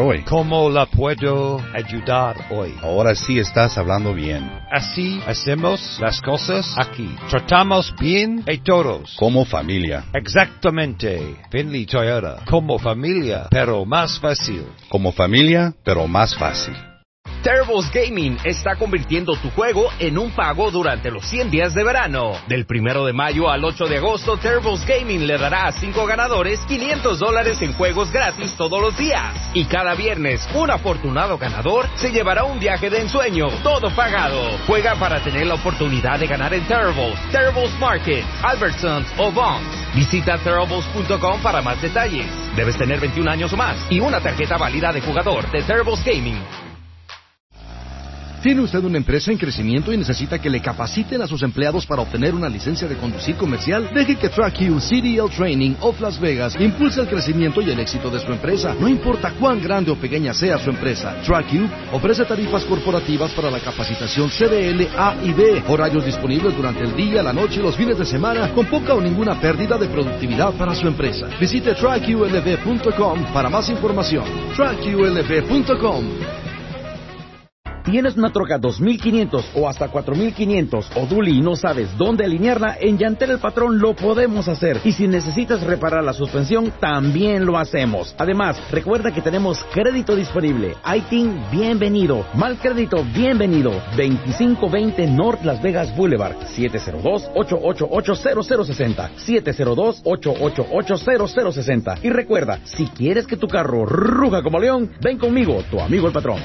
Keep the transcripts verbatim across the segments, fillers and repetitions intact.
hoy? ¿Cómo la puedo ayudar hoy? Ahora sí estás hablando bien. Así hacemos las cosas aquí. Tratamos bien a todos. Como familia. Exactamente. Finley Toyota. Como familia, pero más fácil. Como familia, pero más fácil. Terribles Gaming está convirtiendo tu juego en un pago durante los cien días de verano. Del primero de mayo al ocho de agosto, Terribles Gaming le dará a cinco ganadores quinientos dólares en juegos gratis todos los días. Y cada viernes, un afortunado ganador se llevará un viaje de ensueño, todo pagado. Juega para tener la oportunidad de ganar en Terribles, Terribles Market, Albertsons o Vons. Visita Terribles punto com para más detalles. Debes tener veintiún años o más y una tarjeta válida de jugador de Terribles Gaming. ¿Tiene usted una empresa en crecimiento y necesita que le capaciten a sus empleados para obtener una licencia de conducir comercial? Deje que TrackU C D L Training of Las Vegas impulse el crecimiento y el éxito de su empresa. No importa cuán grande o pequeña sea su empresa, TrackU ofrece tarifas corporativas para la capacitación C D L A y B, horarios disponibles durante el día, la noche y los fines de semana, con poca o ninguna pérdida de productividad para su empresa. Visite track U L V punto com para más información. track U L V punto com. ¿Tienes una troca dos mil quinientos o hasta cuatro mil quinientos o dually y no sabes dónde alinearla? En Llantera El Patrón lo podemos hacer. Y si necesitas reparar la suspensión, también lo hacemos. Además, recuerda que tenemos crédito disponible. I T I N, bienvenido. Mal crédito, bienvenido. veinticinco veinte North Las Vegas Boulevard. siete cero dos, ocho ocho ocho, cero cero seis cero. siete cero dos, ocho ocho ocho, cero cero seis cero. Y recuerda, si quieres que tu carro ruja como león, ven conmigo, tu amigo el patrón.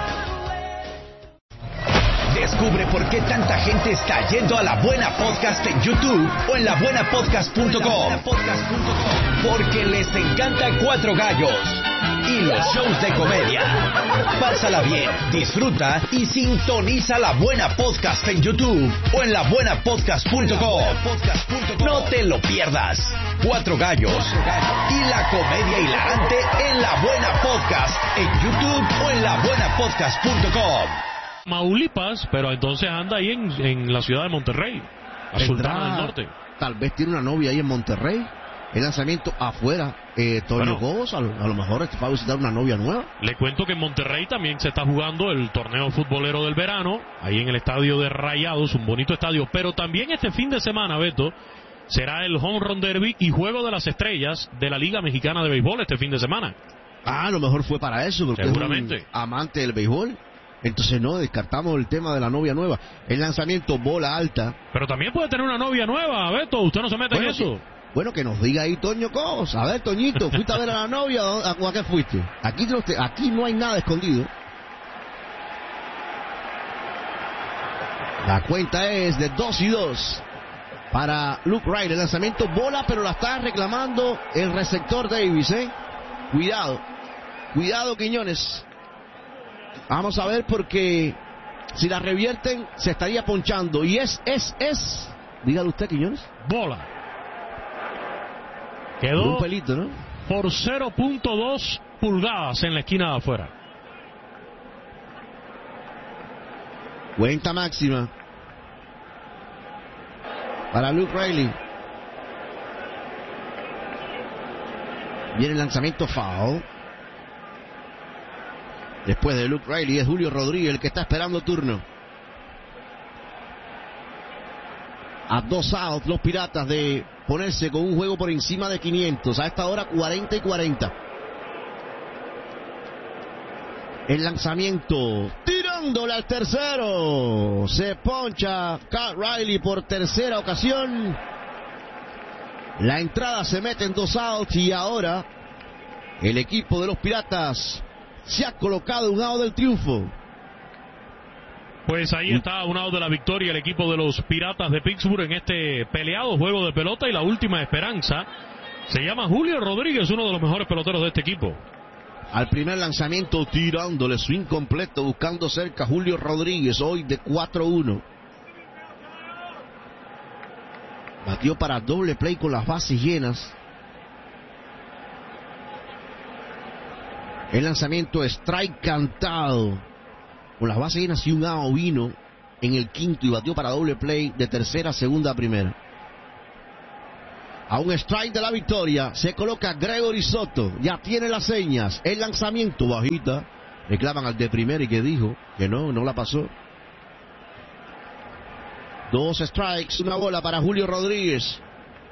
Descubre por qué tanta gente está yendo a La Buena Podcast en YouTube o en la buena podcast punto com. Porque les encanta Cuatro Gallos y los shows de comedia. Pásala bien, disfruta y sintoniza La Buena Podcast en YouTube o en la buena podcast punto com. No te lo pierdas. Cuatro Gallos y la comedia hilarante en La Buena Podcast en YouTube o en la buena podcast punto com. Maulipas, pero entonces anda ahí en, en la ciudad de Monterrey, a Sultana del Norte. Tal vez tiene una novia ahí en Monterrey. El lanzamiento afuera, eh, Toño Cobos, a, a lo mejor va a visitar una novia nueva. Le cuento que en Monterrey también se está jugando el torneo futbolero del verano, ahí en el estadio de Rayados, un bonito estadio, pero también este fin de semana, Beto, será el Home Run Derby y Juego de las Estrellas de la Liga Mexicana de Béisbol este fin de semana. Ah, a lo mejor fue para eso, porque seguramente es un amante del béisbol. Entonces no, descartamos el tema de la novia nueva. El lanzamiento, bola alta. Pero también puede tener una novia nueva, Beto, usted no se mete bueno, en eso. Que, bueno, que nos diga ahí Toño Cos. A ver, Toñito, ¿fuiste a ver a la novia o a, a qué fuiste? Aquí no, te, aquí no hay nada escondido. La cuenta es de dos y dos para Luke Wright. El lanzamiento, bola, pero la está reclamando el receptor Davis, ¿eh? Cuidado, cuidado, Quiñones. Vamos a ver, porque si la revierten se estaría ponchando. Y es, es, es. Dígale usted, Quiñones. Bola. Quedó un pelito, ¿no? Por cero punto dos pulgadas en la esquina de afuera. Cuenta máxima para Luke Riley. Viene el lanzamiento foul. Después de Luke Riley es Julio Rodríguez el que está esperando turno. A dos outs los Piratas de ponerse con un juego por encima de quinientos. A esta hora cuarenta y cuarenta. El lanzamiento, tirándole al tercero. Se poncha Cal Riley por tercera ocasión. La entrada se mete en dos outs y ahora el equipo de los Piratas se ha colocado un out del triunfo. Pues ahí está un out de la victoria el equipo de los Piratas de Pittsburgh en este peleado juego de pelota, y la última esperanza se llama Julio Rodríguez, uno de los mejores peloteros de este equipo. Al primer lanzamiento tirándole swing completo, buscando cerca Julio Rodríguez, hoy de cuatro uno. Batió para doble play con las bases llenas. El lanzamiento strike cantado. Con las bases llenas y un out vino en el quinto y batió para doble play de tercera, segunda a primera. A un strike de la victoria se coloca Gregory Soto. Ya tiene las señas. El lanzamiento bajita. Reclaman al de primera y que dijo que no, no la pasó. Dos strikes, una bola para Julio Rodríguez.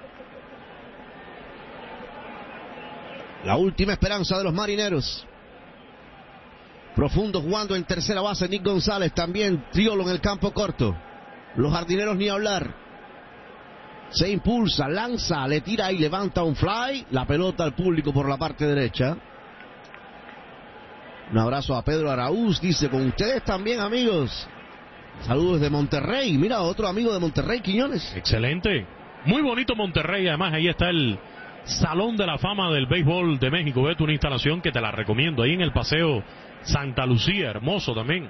La última esperanza de los marineros. Profundo jugando en tercera base Nick González. También Triolo en el campo corto. Los jardineros ni hablar. Se impulsa, lanza, le tira y levanta un fly. La pelota al público por la parte derecha. Un abrazo a Pedro Araúz. Dice, con ustedes también, amigos. Saludos de Monterrey. Mira, otro amigo de Monterrey, Quiñones. Excelente. Muy bonito Monterrey. Además, ahí está el Salón de la Fama del Béisbol de México. Vete, una instalación que te la recomiendo. Ahí en el Paseo Santa Lucía. Hermoso también.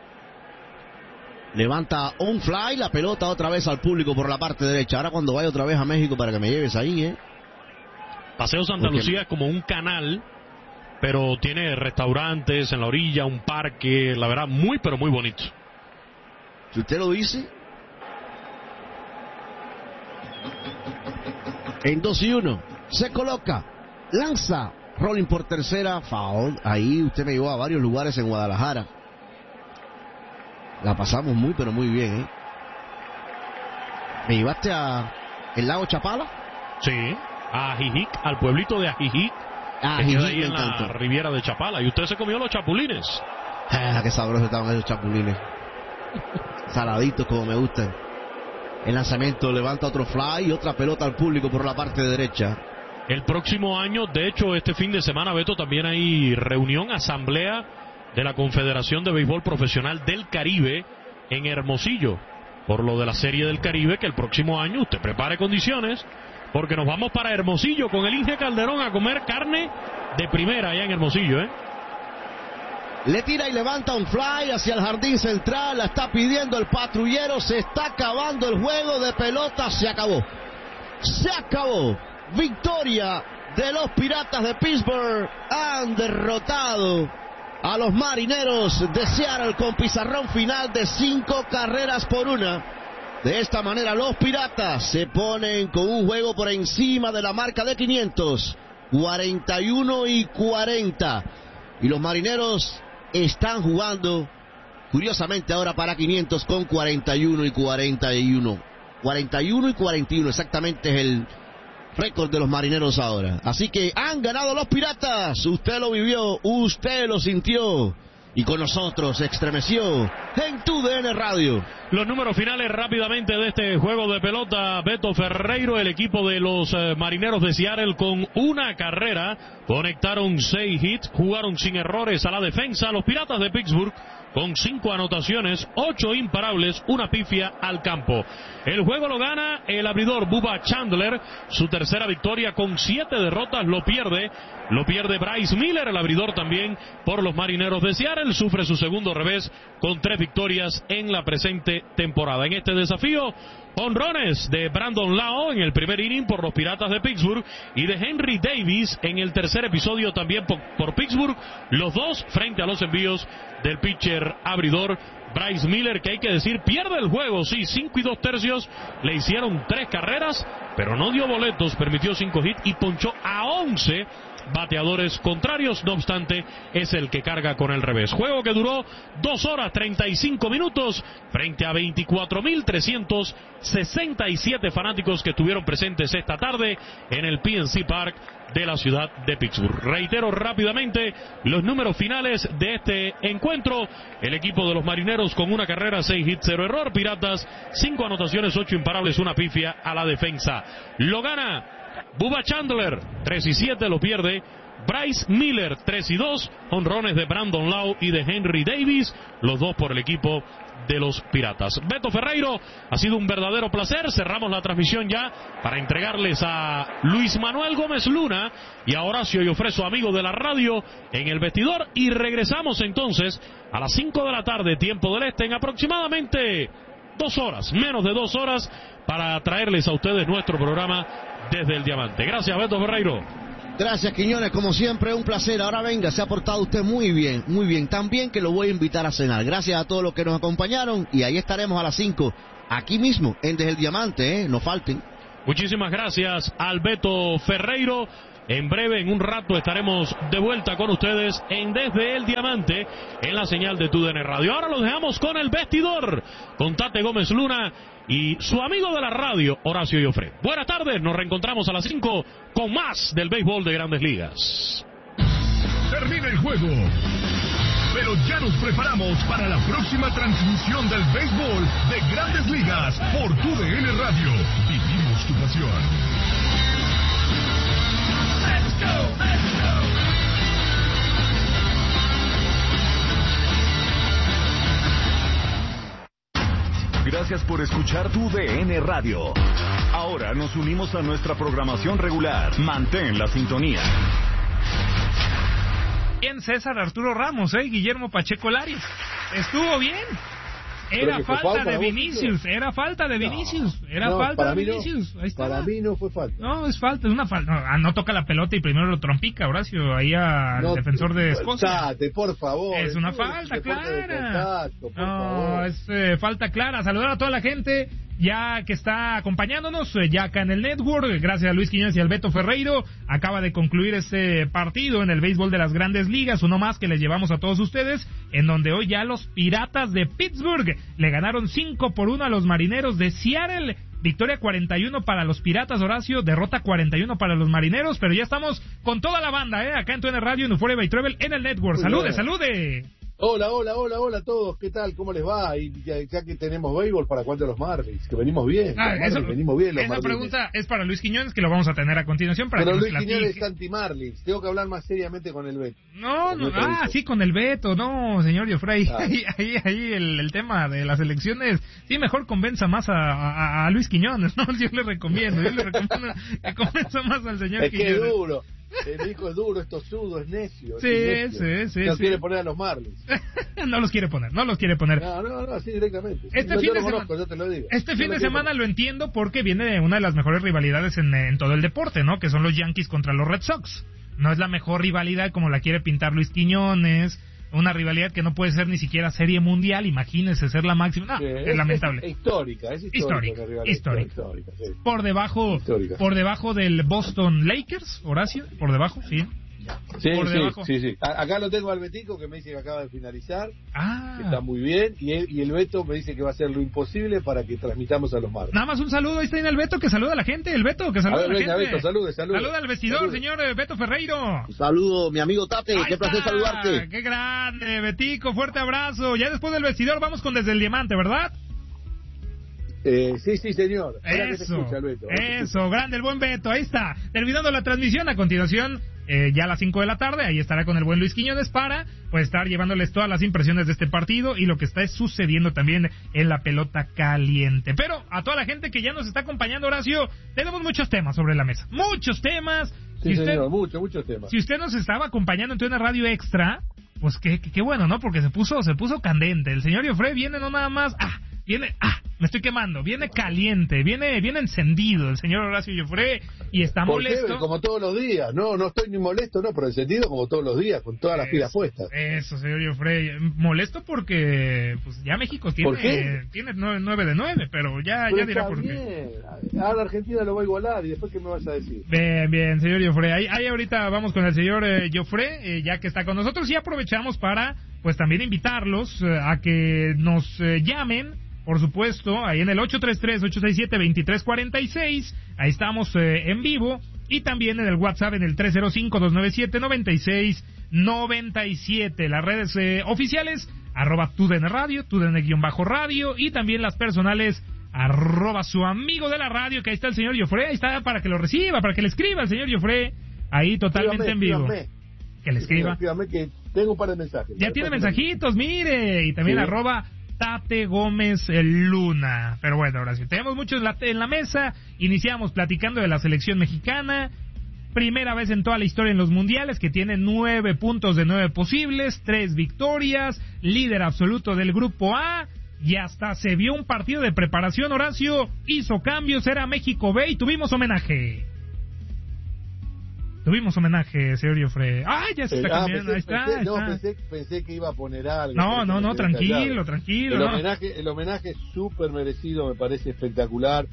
Levanta un fly, la pelota otra vez al público por la parte derecha. Ahora cuando vaya otra vez a México para que me lleves ahí, ¿eh? Paseo Santa Porque... Lucía es como un canal, pero tiene restaurantes en la orilla, un parque, la verdad, muy pero muy bonito. Si usted lo dice. En dos y uno, se coloca, lanza, rolling por tercera, foul. Ahí usted me llevó a varios lugares en Guadalajara. La pasamos muy, pero muy bien, ¿eh? ¿Me llevaste a el lago Chapala? Sí, a Ajijic, al pueblito de Ajijic, Ah, que queda ahí me en la encantó. Riviera de Chapala. Y usted se comió los chapulines. Ah, qué sabrosos estaban esos chapulines. Saladitos como me gustan. El lanzamiento levanta otro fly y otra pelota al público por la parte derecha. El próximo año, de hecho, este fin de semana, Beto, también hay reunión, asamblea de la Confederación de Béisbol Profesional del Caribe en Hermosillo, por lo de la Serie del Caribe, que el próximo año usted prepare condiciones, porque nos vamos para Hermosillo con el Inge Calderón a comer carne de primera allá en Hermosillo, ¿eh? Le tira y levanta un fly hacia el jardín central, la está pidiendo el patrullero, se está acabando el juego de pelota, se acabó. Se acabó. Victoria de los Piratas de Pittsburgh, han derrotado a los Marineros de Seattle con pizarrón final de cinco carreras por una. De esta manera los Piratas se ponen con un juego por encima de la marca de quinientos, cuarenta y uno y cuarenta. Y los Marineros están jugando, curiosamente ahora para quinientos con cuarenta y uno y cuarenta y uno. cuarenta y uno y cuarenta y uno, exactamente es el récord de los Marineros ahora. Así que han ganado los Piratas. Usted lo vivió, usted lo sintió. Y con nosotros se estremeció en tu D N Radio. Los números finales rápidamente de este juego de pelota. Beto Ferreiro, el equipo de los eh, Marineros de Seattle con una carrera. Conectaron seis hits, jugaron sin errores a la defensa. Los Piratas de Pittsburgh con cinco anotaciones, ocho imparables, una pifia al campo. El juego lo gana el abridor Bubba Chandler, su tercera victoria con siete derrotas, lo pierde, lo pierde Bryce Miller, el abridor también por los Marineros de Seattle, sufre su segundo revés con tres victorias en la presente temporada. En este desafío, honrones de Brandon Lowe en el primer inning por los Piratas de Pittsburgh y de Henry Davis en el tercer episodio también por, por Pittsburgh, los dos frente a los envíos del pitcher abridor Bryce Miller, que hay que decir pierde el juego, sí, cinco y dos tercios, le hicieron tres carreras, pero no dio boletos, permitió cinco hits y ponchó a once bateadores contrarios, no obstante es el que carga con el revés. Juego que duró dos horas treinta y cinco minutos frente a veinticuatro mil trescientos sesenta y siete fanáticos que estuvieron presentes esta tarde en el P N C Park de la ciudad de Pittsburgh. Reitero rápidamente los números finales de este encuentro. El equipo de los Marineros con una carrera, seis hits, cero error. Piratas, cinco anotaciones, ocho imparables, una pifia a la defensa. Lo gana Bubba Chandler, tres y siete, lo pierde Bryce Miller, tres y dos, honrones de Brandon Lowe y de Henry Davis, los dos por el equipo de los Piratas. Beto Ferreiro, ha sido un verdadero placer. Cerramos la transmisión ya para entregarles a Luis Manuel Gómez Luna y a Horacio Llofredo, amigo de la radio, en el vestidor, y regresamos entonces a las cinco de la tarde, tiempo del este, en aproximadamente dos horas, menos de dos horas, para traerles a ustedes nuestro programa desde el Diamante. Gracias, Beto Ferreiro. Gracias, Quiñones, como siempre, un placer. Ahora venga, se ha portado usted muy bien, muy bien. También que lo voy a invitar a cenar. Gracias a todos los que nos acompañaron y ahí estaremos a las cinco, aquí mismo, en Desde el Diamante, ¿eh? No falten. Muchísimas gracias al Beto Ferreiro. En breve, en un rato, estaremos de vuelta con ustedes en Desde el Diamante, en la señal de T U D N Radio. Ahora los dejamos con el vestidor, con Tate Gómez Luna y su amigo de la radio, Horacio Joffre. Buenas tardes, nos reencontramos a las cinco con más del béisbol de Grandes Ligas. Termina el juego, pero ya nos preparamos para la próxima transmisión del béisbol de Grandes Ligas por T U D N Radio. Vivimos tu pasión. Let's go, let's go. Gracias por escuchar T U D N Radio. Ahora nos unimos a nuestra programación regular. Mantén la sintonía. Bien, César Arturo Ramos, ¿eh? Guillermo Pacheco Laris. Estuvo bien. Era falta de Vinicius, era falta de Vinicius, era no, falta de mí Vinicius. No, Ahí está. Para mí no fue falta. No, es falta, es una falta. No, ah, no toca la pelota y primero lo trompica, Horacio, ahí al no, defensor de Escocia. Tate, por favor. Es una falta clara. Contacto, no, favor. es eh, falta clara. Saludar a toda la gente ya que está acompañándonos, eh, ya acá en el Network, gracias a Luis Quiñones y al Beto Ferreiro. Acaba de concluir este partido en el béisbol de las Grandes Ligas, uno más que les llevamos a todos ustedes, en donde hoy ya los Piratas de Pittsburgh le ganaron cinco por uno a los Marineros de Seattle. Victoria cuarenta y uno para los Piratas, Horacio, derrota cuarenta y uno para los Marineros, pero ya estamos con toda la banda, eh, acá en T U N Radio, en Euphoria by Travel, en el Network. Muy salude, bien. salude. Hola, hola, hola, hola a todos, ¿qué tal? ¿Cómo les va? Y ya, ya que tenemos béisbol, ¿para cuánto los Marlins? Que venimos bien, ah, Marlins, eso, venimos bien los Esa Marlins. Pregunta es para Luis Quiñones, que lo vamos a tener a continuación. Para Pero que Luis nos Quiñones es anti-Marlins, tengo que hablar más seriamente con el Beto. No, no, ah, dice. sí, con el Beto, no, señor Joffrey, ah. ahí, ahí, ahí el, el tema de las elecciones, sí, mejor convenza más a, a, a Luis Quiñones, ¿no? Yo le recomiendo, yo le recomiendo que convenza más al señor es Quiñones. Es que es duro. El hijo es duro, es tosudo, es necio. Sí, es necio. sí, sí. No sí. quiere poner a los Marlins. no los quiere poner, no los quiere poner. No, no, no, así directamente. Este no, fin yo de lo semana, conozco, yo te lo digo. Este yo fin lo de semana poner. lo entiendo porque viene de una de las mejores rivalidades en, en todo el deporte, ¿no? Que son los Yankees contra los Red Sox. No es la mejor rivalidad como la quiere pintar Luis Quiñones. Una rivalidad que no puede ser ni siquiera serie mundial, imagínense ser la máxima. No, sí, es, es lamentable. Es histórica, es histórica. Histórica, histórica. histórica sí. Por debajo, histórica. por debajo del Boston Lakers, Horacio, por debajo, sí. Sí, por sí, debajo. sí, sí. A, acá lo tengo al Betico que me dice que acaba de finalizar, ah. que está muy bien, y el, y el Beto me dice que va a hacer lo imposible para que transmitamos a los Marlins. Nada más un saludo, ahí está en el Beto, que saluda a la gente, el Beto, que saluda a, ver, a la venga, gente. Beto, salude, salude. Saluda al vestidor, salude. Señor Beto Ferreiro. Un saludo, mi amigo Tate, ahí qué está. placer saludarte. Qué grande, Betico, fuerte abrazo. Ya después del vestidor vamos con Desde el Diamante, ¿verdad? Eh, sí, sí, señor. Eso, escucha, Beto, eso, grande el buen Beto, ahí está. Terminando la transmisión, a continuación, eh, ya a las cinco de la tarde, ahí estará con el buen Luis Quiñones para pues estar llevándoles todas las impresiones de este partido y lo que está sucediendo también en la pelota caliente. Pero a toda la gente que ya nos está acompañando, Horacio, tenemos muchos temas sobre la mesa, muchos temas. Sí, si usted, señor, muchos, muchos temas. Si usted nos estaba acompañando en T U N Radio Extra, pues qué, qué, qué bueno, ¿no? Porque se puso, se puso candente. El señor Joffre viene no nada más, ah, viene, ah, me estoy quemando, viene caliente, viene, viene encendido el señor Horacio Joffre y está ¿Por molesto. Qué? Como todos los días, no, no estoy ni molesto, no, pero encendido como todos los días, con todas las pilas puestas. Eso, señor Joffre, molesto porque, pues ya México tiene, ¿Por qué? tiene nueve de nueve, pero ya, pero ya dirá por bien. qué. Ahora Argentina lo va a igualar y después qué me vas a decir. Bien, bien, señor Joffre, ahí, ahí ahorita vamos con el señor eh, Joffre, eh, ya que está con nosotros y aprovechamos para, pues también invitarlos eh, a que nos eh, llamen. Por supuesto, ahí en el ocho tres tres, ocho seis siete, dos tres cuatro seis, ahí estamos eh, en vivo, y también en el WhatsApp en el tres cero cinco, dos nueve siete, nueve seis nueve siete, las redes eh, oficiales, arroba T U D N Radio, T U D N-radio, y también las personales, arroba su amigo de la radio, que ahí está el señor Joffre, ahí está para que lo reciba, para que le escriba al señor Joffre, ahí totalmente escríbame, en vivo. Escríbame. Que le escriba. Escríbame que tengo un par de mensajes. Ya tiene mensajitos, mire, y también sí. arroba Tate Gómez Luna. Pero bueno, Horacio, tenemos muchos en la, en la mesa. Iniciamos platicando de la selección mexicana. Primera vez en toda la historia en los mundiales que tiene nueve puntos de nueve posibles, tres victorias, líder absoluto del grupo A. Y hasta se vio un partido de preparación, Horacio. Hizo cambios, era México B y tuvimos homenaje. Tuvimos homenaje, señor Joffre. ¡Ah, ya se está ah, cambiando! Pensé, Ahí está, pensé, ahí no, está. Pensé, pensé que iba a poner algo. No, no, no, tranquilo, tranquilo. El no. homenaje, el homenaje es súper merecido, me parece espectacular.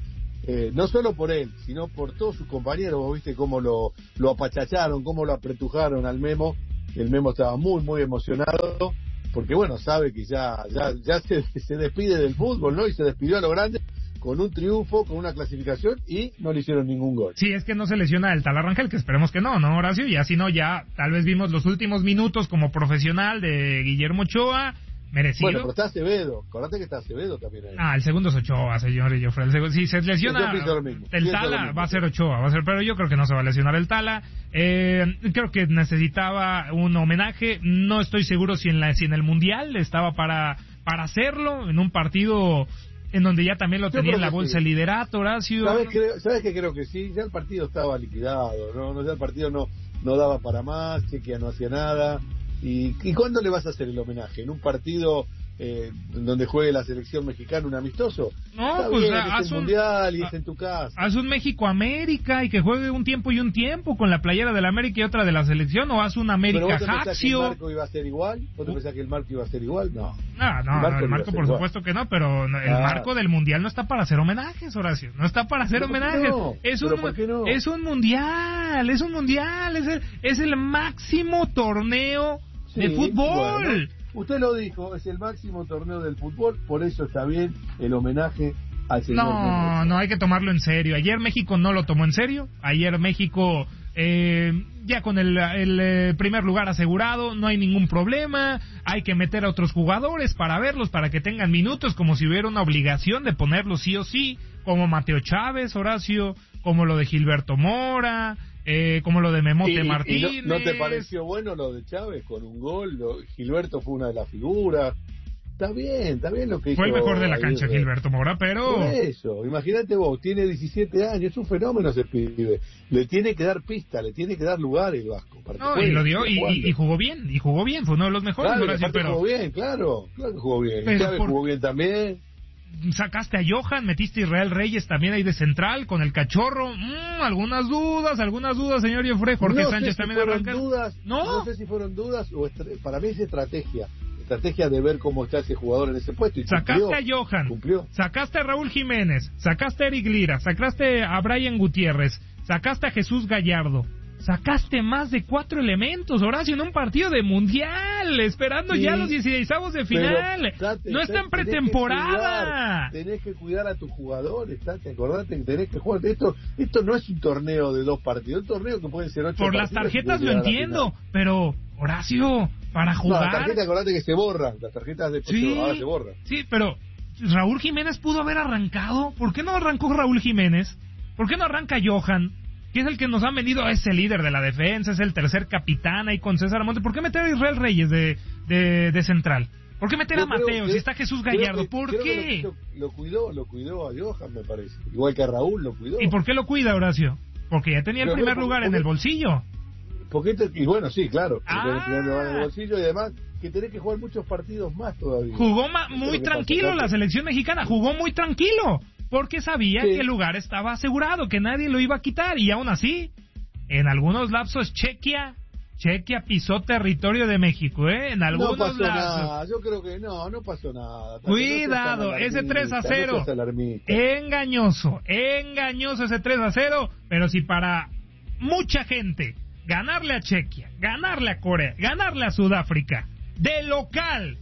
eh, no solo por él, sino por todos sus compañeros. Vos viste cómo lo, lo apachacharon, cómo lo apretujaron al Memo. El Memo estaba muy, muy emocionado, porque bueno, sabe que ya ya ya se, se despide del fútbol, ¿no? Y se despidió a lo grande con un triunfo, con una clasificación, y no le hicieron ningún gol. Sí, es que no se lesiona el Tala Rangel, que esperemos que no, ¿no, Horacio? Y así no, ya tal vez vimos los últimos minutos como profesional de Guillermo Ochoa, merecido. Bueno, pero está Acevedo, acordate que está Acevedo también ahí. Ah, el segundo es Ochoa, señor Joffre. El segundo, si se lesiona el Tala, va a ser Ochoa, va a ser, pero yo creo que no se va a lesionar el Tala. Eh, creo que necesitaba un homenaje, no estoy seguro si en, la, si en el Mundial estaba para, para hacerlo, en un partido en donde ya también lo yo tenía en la bolsa el sí. liderato, Horacio. ¿Sabes que, ¿Sabes que creo que sí? Ya el partido estaba liquidado, ¿no? no ya el partido no, no daba para más, Chequia no hacía nada. ¿Y, ¿Y cuándo le vas a hacer el homenaje? ¿En un partido eh, donde juegue la selección mexicana, un amistoso? No, Está pues bien, haz es el un mundial y es en tu casa. Haz un México-América y que juegue un tiempo y un tiempo con la playera del América y otra de la selección, o haz un América-Jaxio. ¿Pero vos te pensás que el marco iba a ser igual? ¿Vos te pensás que el marco iba a ser igual? No. No, no, el marco, no, el marco por igual. Supuesto que no, pero el ah. marco del mundial no está para hacer homenajes, Horacio. No está para hacer homenajes. No? Es, un, no? es un mundial, es un mundial, es el, es el máximo torneo sí, de fútbol. Bueno, usted lo dijo, es el máximo torneo del fútbol, por eso está bien el homenaje al señor. No, México. No hay que tomarlo en serio. Ayer México no lo tomó en serio. Ayer México eh, ya con el, el eh, primer lugar asegurado, no hay ningún problema. Hay que meter a otros jugadores para verlos, para que tengan minutos, como si hubiera una obligación de ponerlos sí o sí, como Mateo Chávez, Horacio, como lo de Gilberto Mora. Eh, como lo de Memote y, Martínez. Y no, ¿No te pareció bueno lo de Chávez con un gol? Lo, Gilberto fue una de las figuras. Está bien, está bien lo que hizo. Fue el mejor de la cancha Aguirre. Gilberto Mora, pero... Por eso, imagínate vos, tiene diecisiete años, es un fenómeno ese pibe. Le tiene que dar pista, le tiene que dar lugar el Vasco. Para no, que y lo dio, y, y, y jugó bien, y jugó bien, fue uno de los mejores. Claro, Horacio, pero... jugó bien, claro, claro que jugó bien. Pero Chávez por... jugó bien también. Sacaste a Johan, metiste a Israel Reyes también ahí de central con el Cachorro. Mm, algunas dudas, algunas dudas, señor Joffre. Jorge no Sánchez si también arranca. Dudas, ¿No? no sé si fueron dudas o estra... para mí es estrategia. Estrategia de ver cómo está ese jugador en ese puesto. Y sacaste cumplió, a Johan, cumplió. Sacaste a Raúl Jiménez, sacaste a Eric Lira, sacaste a Brian Gutiérrez, sacaste a Jesús Gallardo. Sacaste más de cuatro elementos, Horacio, en un partido de mundial, esperando sí, ya los dieciseisavos de final. Pero, tate, no está en pretemporada. Tenés que, tenés que cuidar a tus jugadores, tate, acordate que tenés que jugar. Esto esto no es un torneo de dos partidos, es un torneo que pueden ser ocho Por partidos. Por las tarjetas lo entiendo, pero, Horacio, para jugar... No, las tarjetas, acordate que se borran, las tarjetas de sí, ahora se borran. Sí, pero Raúl Jiménez pudo haber arrancado. ¿Por qué no arrancó Raúl Jiménez? ¿Por qué no arranca Johan? Que es el que nos ha venido, es el líder de la defensa, es el tercer capitán ahí con César Montes. ¿Por qué meter a Israel Reyes de, de, de central? ¿Por qué meter Yo a Mateo si está Jesús Gallardo? Que, ¿Por qué? Lo, lo cuidó, lo cuidó a Johan, me parece. Igual que a Raúl lo cuidó. ¿Y por qué lo cuida, Horacio? Porque ya tenía pero, el primer pero, lugar porque, en el bolsillo. Porque te, y bueno, sí, claro. Ah. El primer lugar en el bolsillo y además que tenés que jugar muchos partidos más todavía. Jugó ma, muy tranquilo pasa, la selección mexicana, jugó muy tranquilo. Porque sabía sí. que el lugar estaba asegurado, que nadie lo iba a quitar. Y aún así... En algunos lapsos, Chequia, Chequia pisó territorio de México, ¿eh? En algunos no pasó lapsos. Nada. Yo creo que no, no pasó nada. Cuidado, no ese tres a cero. No engañoso, engañoso ese tres a cero. Pero si para mucha gente ganarle a Chequia, ganarle a Corea, ganarle a Sudáfrica, de local,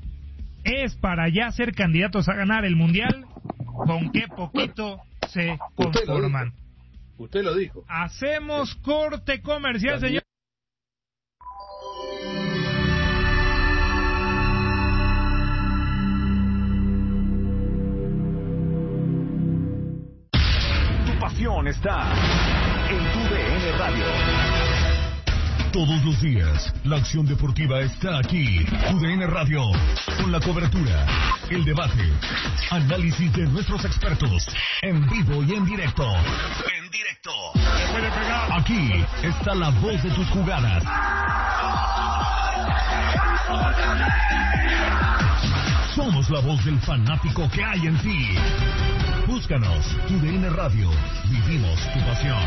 es para ya ser candidatos a ganar el Mundial, ¿con qué poquito se conforman? Usted lo dijo. Hacemos corte comercial, señor. Tu pasión está en tu D N Radio. Todos los días, la acción deportiva está aquí. Tu D N Radio, con la cobertura, el debate, análisis de nuestros expertos, en vivo y en directo. En directo. Aquí está la voz de tus jugadas. Somos la voz del fanático que hay en ti. Búscanos, Tu D N Radio. Vivimos tu pasión.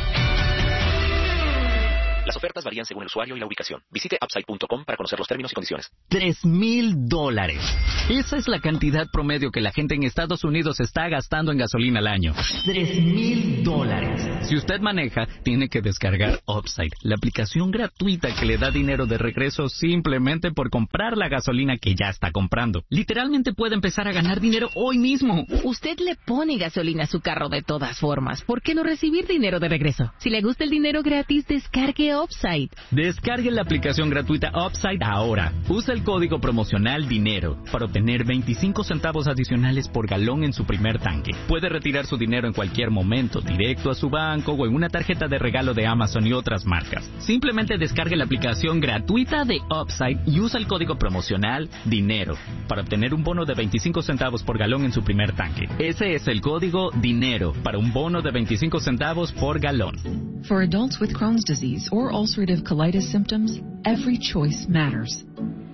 Las ofertas varían según el usuario y la ubicación. Visite upside punto com para conocer los términos y condiciones. Tres mil dólares. Esa es la cantidad promedio que la gente en Estados Unidos está gastando en gasolina al año. Tres mil dólares. Si usted maneja, tiene que descargar Upside, la aplicación gratuita que le da dinero de regreso simplemente por comprar la gasolina que ya está comprando. Literalmente puede empezar a ganar dinero hoy mismo. Usted le pone gasolina a su carro de todas formas. ¿Por qué no recibir dinero de regreso? Si le gusta el dinero gratis, descargue Upside. Descargue la aplicación gratuita Upside ahora. Usa el código promocional DINERO para obtener veinticinco centavos adicionales por galón en su primer tanque. Puede retirar su dinero en cualquier momento, directo a su banco o en una tarjeta de regalo de Amazon y otras marcas. Simplemente descargue la aplicación gratuita de Upside y usa el código promocional DINERO para obtener un bono de veinticinco centavos por galón en su primer tanque. Ese es el código DINERO para un bono de veinticinco centavos por galón. For adults with Crohn's disease or ulcerative colitis symptoms, every choice matters.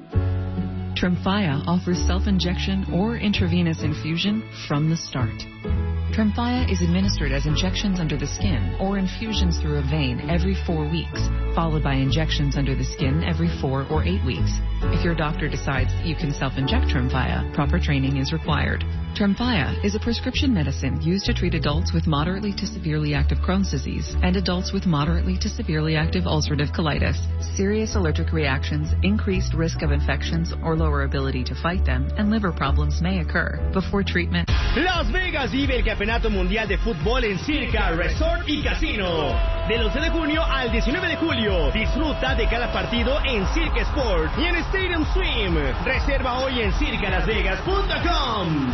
Tremfya offers self-injection or intravenous infusion from the start. Tremfya is administered as injections under the skin or infusions through a vein every four weeks, followed by injections under the skin every four or eight weeks. If your doctor decides you can self-inject Tremfya, proper training is required. Tremfya is a prescription medicine used to treat adults with moderately to severely active Crohn's disease and adults with moderately to severely active ulcerative colitis. Serious allergic reactions, increased risk of infections or lower ability to fight them, and liver problems may occur. Before treatment. Las Vegas vive el Campeonato Mundial de Fútbol en Circa Resort y Casino. Del once de junio al diecinueve de julio. Disfruta de cada partido en Circa Sport y en Stadium Swim. Reserva hoy en circa las vegas punto com.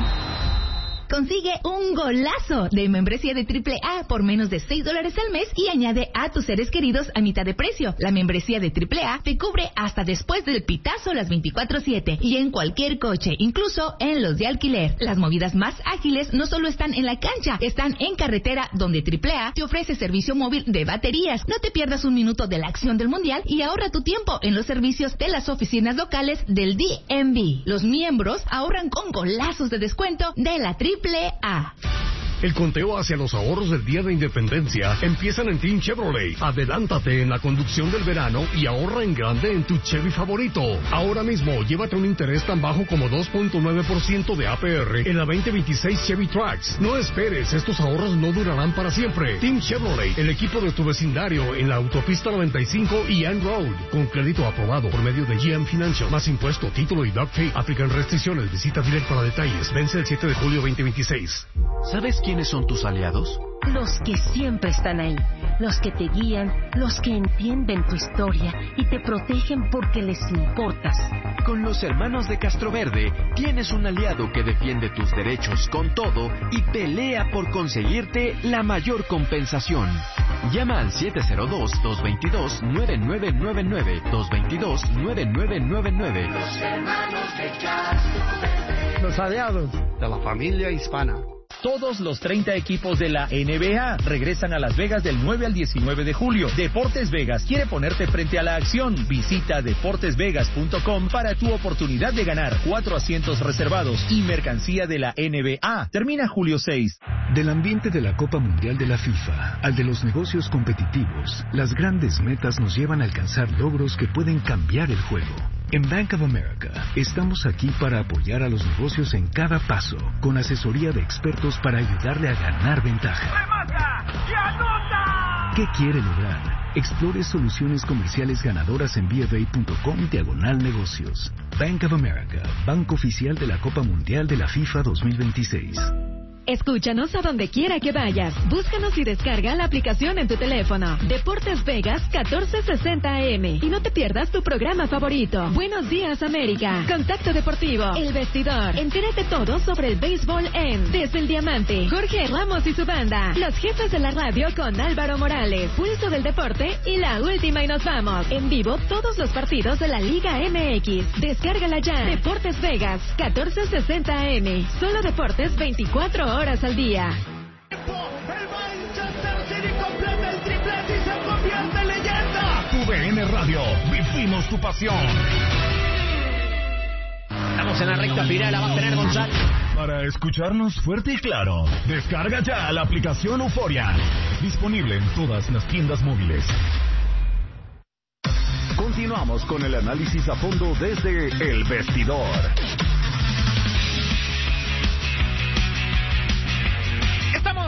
Consigue un golazo de membresía de triple A por menos de seis dólares al mes y añade a tus seres queridos a mitad de precio. La membresía de triple A te cubre hasta después del pitazo las veinticuatro siete y en cualquier coche, incluso en los de alquiler. Las movidas más ágiles no solo están en la cancha, están en carretera, donde triple A te ofrece servicio móvil de baterías. No te pierdas un minuto de la acción del mundial y ahorra tu tiempo en los servicios de las oficinas locales del D M V. Los miembros ahorran con golazos de descuento de la triple A. El conteo hacia los ahorros del Día de Independencia empiezan en Team Chevrolet. Adelántate en la conducción del verano y ahorra en grande en tu Chevy favorito. Ahora mismo, llévate un interés tan bajo como dos punto nueve por ciento de A P R en la veinte veintiséis Chevy Trax. No esperes, estos ahorros no durarán para siempre. Team Chevrolet, el equipo de tu vecindario en la autopista noventa y cinco y Ann Road. Con crédito aprobado por medio de G M Financial. Más impuesto, título y doc fee. Aplican restricciones. Visita dealer para detalles. Vence el siete de julio veinte veintiséis. ¿Sabes quiénes son tus aliados? Los que siempre están ahí, los que te guían, los que entienden tu historia y te protegen porque les importas. Con los hermanos de Castroverde tienes un aliado que defiende tus derechos con todo y pelea por conseguirte la mayor compensación. Llama al siete cero dos, dos dos dos, nueve nueve nueve nueve, dos dos dos, nueve nueve nueve nueve. Los hermanos de Castroverde. Los aliados de la familia hispana. Todos los treinta equipos de la N B A regresan a Las Vegas del nueve al diecinueve de julio. Deportes Vegas quiere ponerte frente a la acción. Visita deportes vegas punto com para tu oportunidad de ganar cuatro asientos reservados y mercancía de la N B A. Termina julio seis. Del ambiente de la Copa Mundial de la FIFA al de los negocios competitivos, las grandes metas nos llevan a alcanzar logros que pueden cambiar el juego. En Bank of America estamos aquí para apoyar a los negocios en cada paso, con asesoría de expertos para ayudarle a ganar ventaja. ¡Remata y anota! ¿Qué quiere lograr? Explore soluciones comerciales ganadoras en B F A punto com diagonal negocios. Bank of America, banco oficial de la Copa Mundial de la FIFA dos mil veintiséis. Escúchanos a donde quiera que vayas. Búscanos y descarga la aplicación en tu teléfono. Deportes Vegas catorce sesenta A M. Y no te pierdas tu programa favorito. Buenos días, América. Contacto Deportivo. El Vestidor. Entérate todo sobre el béisbol en Desde el Diamante. Jorge Ramos y su banda. Los jefes de la radio con Álvaro Morales. Pulso del Deporte y la última y nos vamos. En vivo todos los partidos de la Liga M X. Descárgala ya. Deportes Vegas catorce sesenta A M. Solo deportes veinticuatro horas. horas al día. El Manchester City completa el triplete y se convierte en leyenda. Tu D N Radio, vivimos tu pasión. Estamos en la recta final, la va a tener Gonzalo. Para escucharnos fuerte y claro, descarga ya la aplicación Euforia. Disponible en todas las tiendas móviles. Continuamos con el análisis a fondo desde El Vestidor.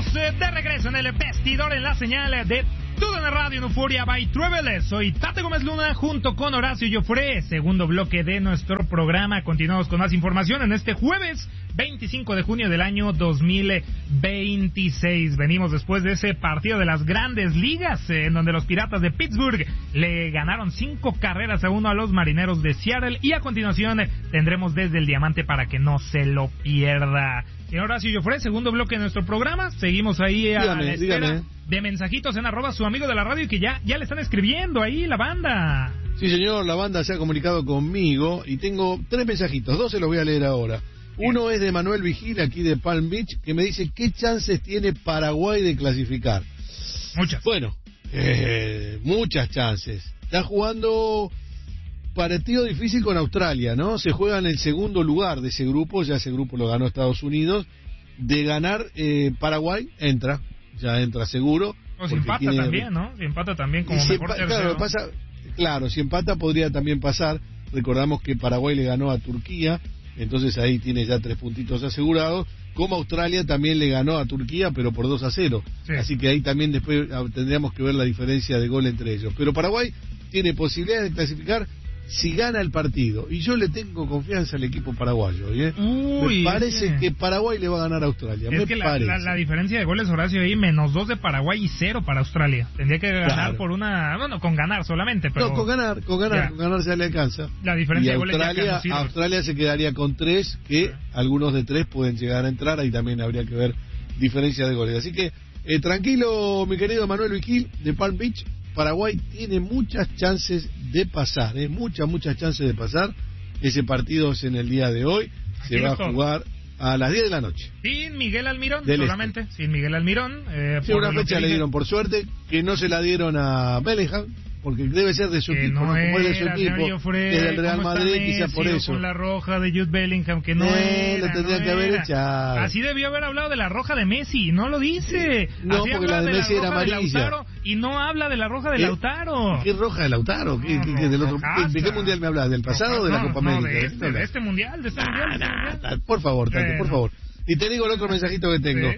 eh, de regreso en el vestidor en la señal de Todo en la Radio en Euforia by Travelers. Soy Tate Gómez Luna junto con Horacio Joffre. Segundo bloque de nuestro programa. Continuamos con más información en este jueves veinticinco de junio del año dos mil veintiséis. Venimos después de ese partido de las Grandes Ligas eh, en donde los Piratas de Pittsburgh le ganaron cinco carreras a uno a los Marineros de Seattle. Y a continuación eh, tendremos Desde el Diamante para que no se lo pierda. Y ahora sí, Joffre, segundo bloque de nuestro programa. Seguimos ahí a dígame, la espera dígame. de mensajitos en arroba su amigo de la radio y que ya, ya le están escribiendo ahí la banda. Sí, señor, la banda se ha comunicado conmigo y tengo tres mensajitos, dos se los voy a leer ahora. Uno es de Manuel Vigil, aquí de Palm Beach, que me dice, ¿qué chances tiene Paraguay de clasificar? Muchas. Bueno, eh, muchas chances. Está jugando partido difícil con Australia, ¿no? Se juega en el segundo lugar de ese grupo, ya ese grupo lo ganó Estados Unidos. De ganar, eh, Paraguay entra, ya entra seguro. O si empata tiene... también, ¿no? Si empata también como si mejor empa- tercero. Claro, pasa, claro, si empata podría también pasar. Recordamos que Paraguay le ganó a Turquía, entonces ahí tiene ya tres puntitos asegurados. Como Australia también le ganó a Turquía, pero por dos a cero. Sí. Así que ahí también después tendríamos que ver la diferencia de gol entre ellos. Pero Paraguay tiene posibilidades de clasificar si gana el partido. Y yo le tengo confianza al equipo paraguayo. ¿eh? Uy, me parece es que... que Paraguay le va a ganar a Australia. Es me que la, parece. la, la diferencia de goles, Horacio, ahí menos dos de Paraguay y cero para Australia. Tendría que ganar claro. por una... Bueno, con ganar solamente, pero... No, con ganar, con ganar, ya. con ganar se le alcanza. La diferencia y de goles Australia, ya Australia se quedaría con tres, que sí. algunos de tres pueden llegar a entrar, ahí también habría que ver diferencia de goles. Así que, eh, tranquilo, mi querido Manuel Vigil, de Palm Beach, Paraguay tiene muchas chances de pasar, ¿eh? muchas, muchas chances de pasar. Ese partido es en el día de hoy, Aquí se va a jugar a las diez de la noche. Sin Miguel Almirón, Del solamente, este. sin Miguel Almirón. Eh, sí, una fecha le dieron, por suerte, que no se la dieron a Bellingham, porque debe ser de su que equipo, no ¿no? Como es de su era, equipo, Joffre, es del Real Madrid, quizá por eso. Con la roja de Jude Bellingham, que no eh, era, lo tendría no que haber era. echado. Así debió haber hablado de la roja de Messi, no lo dice. No, Así porque la de Messi la era amarilla. Lautaro, y no habla de la roja de ¿Qué? Lautaro. ¿Qué roja de Lautaro? ¿Qué, no, qué, qué, del otro, rojaza. ¿De qué mundial me hablas? ¿Del pasado no, o de la no, Copa no, América? De este, de este mundial, de este mundial. De este mundial. Por favor, Tate, bueno. por favor. Y te digo el otro mensajito que tengo.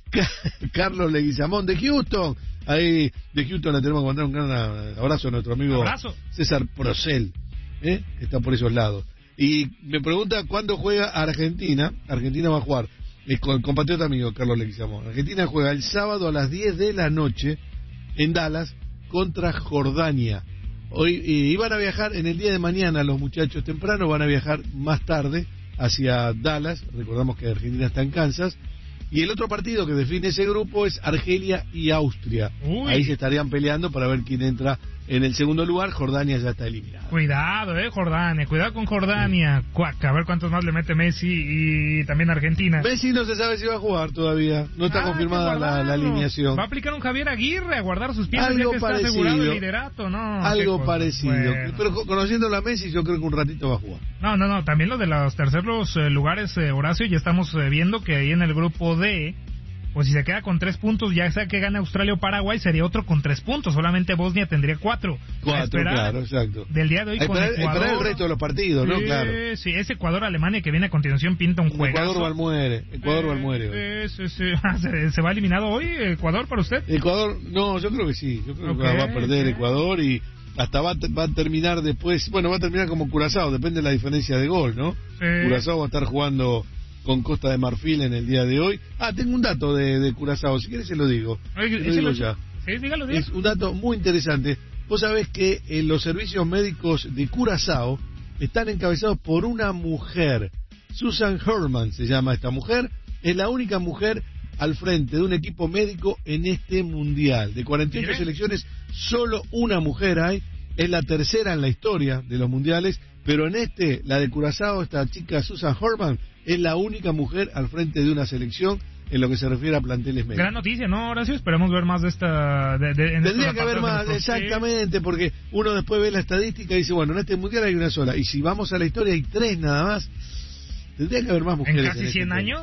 Sí. Carlos Leguizamón de Houston. Ahí de Houston le tenemos que mandar un gran abrazo a nuestro amigo abrazo. César Procel, ¿eh? que está por esos lados. Y me pregunta cuándo juega Argentina. Argentina va a jugar, eh, con el compatriota amigo Carlos Leguizamón. Argentina juega el sábado a las diez de la noche en Dallas contra Jordania. Hoy eh, iban a viajar en el día de mañana los muchachos temprano, van a viajar más tarde hacia Dallas. Recordamos que Argentina está en Kansas. Y el otro partido que define ese grupo es Argelia y Austria. Uy. Ahí se estarían peleando para ver quién entra en el segundo lugar. Jordania ya está eliminada. Cuidado, eh, Jordania. Cuidado con Jordania. Sí. Cuaca, a ver cuántos más le mete Messi y también Argentina. Messi no se sabe si va a jugar todavía. No está ah, confirmada la, la alineación. Va a aplicar un Javier Aguirre a guardar sus piezas Algo ya que parecido. Está asegurado el liderato, ¿no? Algo parecido. Bueno. Pero conociendo a Messi, yo creo que un ratito va a jugar. No, no, no. También los de los terceros eh, lugares, eh, Horacio, ya estamos eh, viendo que ahí en el grupo D, pues si se queda con tres puntos, ya sea que gane Australia o Paraguay, sería otro con tres puntos. Solamente Bosnia tendría cuatro. Cuatro, claro, exacto. Del día de hoy hay con esperar, Ecuador. Esperar el resto de los partidos, ¿no? Sí, claro. Sí, ese Ecuador-Alemania que viene a continuación pinta un juego. Ecuador va al muere. Ecuador eh, va al muere. Eh, sí, sí. ¿Se, ¿Se va eliminado hoy Ecuador para usted? Ecuador, no, yo creo que sí. Yo creo okay, que va a perder okay. Ecuador y hasta va, va a terminar después. Bueno, va a terminar como Curazao, depende de la diferencia de gol, ¿no? Sí. Curazao va a estar jugando con Costa de Marfil en el día de hoy. Ah, tengo un dato de, de Curazao, si quieres se lo digo. Ay, se lo digo ya. Sí, dígalo, dígalo. Es un dato muy interesante. Vos sabés que en los servicios médicos de Curazao están encabezados por una mujer. Susan Herman se llama esta mujer. Es la única mujer al frente de un equipo médico en este mundial. De cuarenta y ocho selecciones, solo una mujer hay. Es la tercera en la historia de los mundiales. Pero en este, la de Curazao, esta chica Susan Herman, es la única mujer al frente de una selección en lo que se refiere a planteles médicos. Gran noticia, ¿no, Horacio? Esperemos ver más de esta... De, de, en Tendría que haber más, exactamente, porque uno después ve la estadística y dice, bueno, en este mundial hay una sola, y si vamos a la historia hay tres nada más. Tendría que haber más mujeres. ¿En casi en cien este años?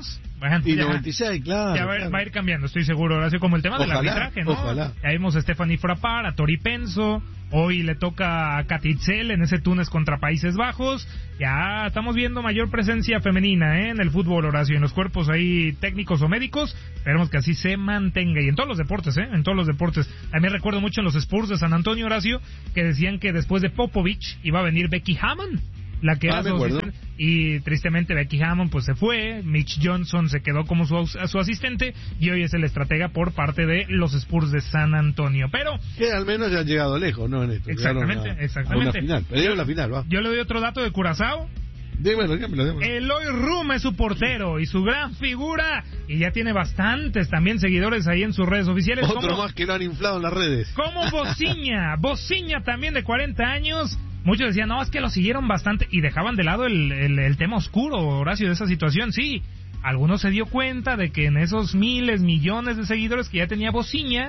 Bueno, y ya, noventa y seis, claro. Ya va, claro. va a ir cambiando, estoy seguro. Ahora sí, como el tema Ojalá, del arbitraje, ¿no? ojalá. Ya vimos a Stephanie Frappart, a Tori Penso. Hoy le toca a Katitzel en ese Túnez contra Países Bajos. Ya estamos viendo mayor presencia femenina, ¿eh? En el fútbol, Horacio, en los cuerpos ahí técnicos o médicos. Esperemos que así se mantenga. Y en todos los deportes, ¿eh? En todos los deportes. También recuerdo mucho en los Spurs de San Antonio, Horacio, que decían que después de Popovich iba a venir Becky Hammond. La que ah, era su asistente, y tristemente Becky Hammond pues se fue, Mitch Johnson se quedó como su, su asistente y hoy es el estratega por parte de los Spurs de San Antonio. Pero que al menos ya han llegado lejos, ¿no? En esto. Exactamente, a, exactamente. A una final, perdieron la final, va. Yo le doy otro dato de Curazao. Dímelo, dímelo, dímelo. Eloy Rum es su portero y su gran figura y ya tiene bastantes también seguidores ahí en sus redes oficiales. Otro como, más que lo han inflado en las redes. Como Bociña, Bociña también de cuarenta años. Muchos decían, no, es que lo siguieron bastante y dejaban de lado el, el, el tema oscuro, Horacio, de esa situación. Sí, algunos se dio cuenta de que en esos miles, millones de seguidores que ya tenía Bociña,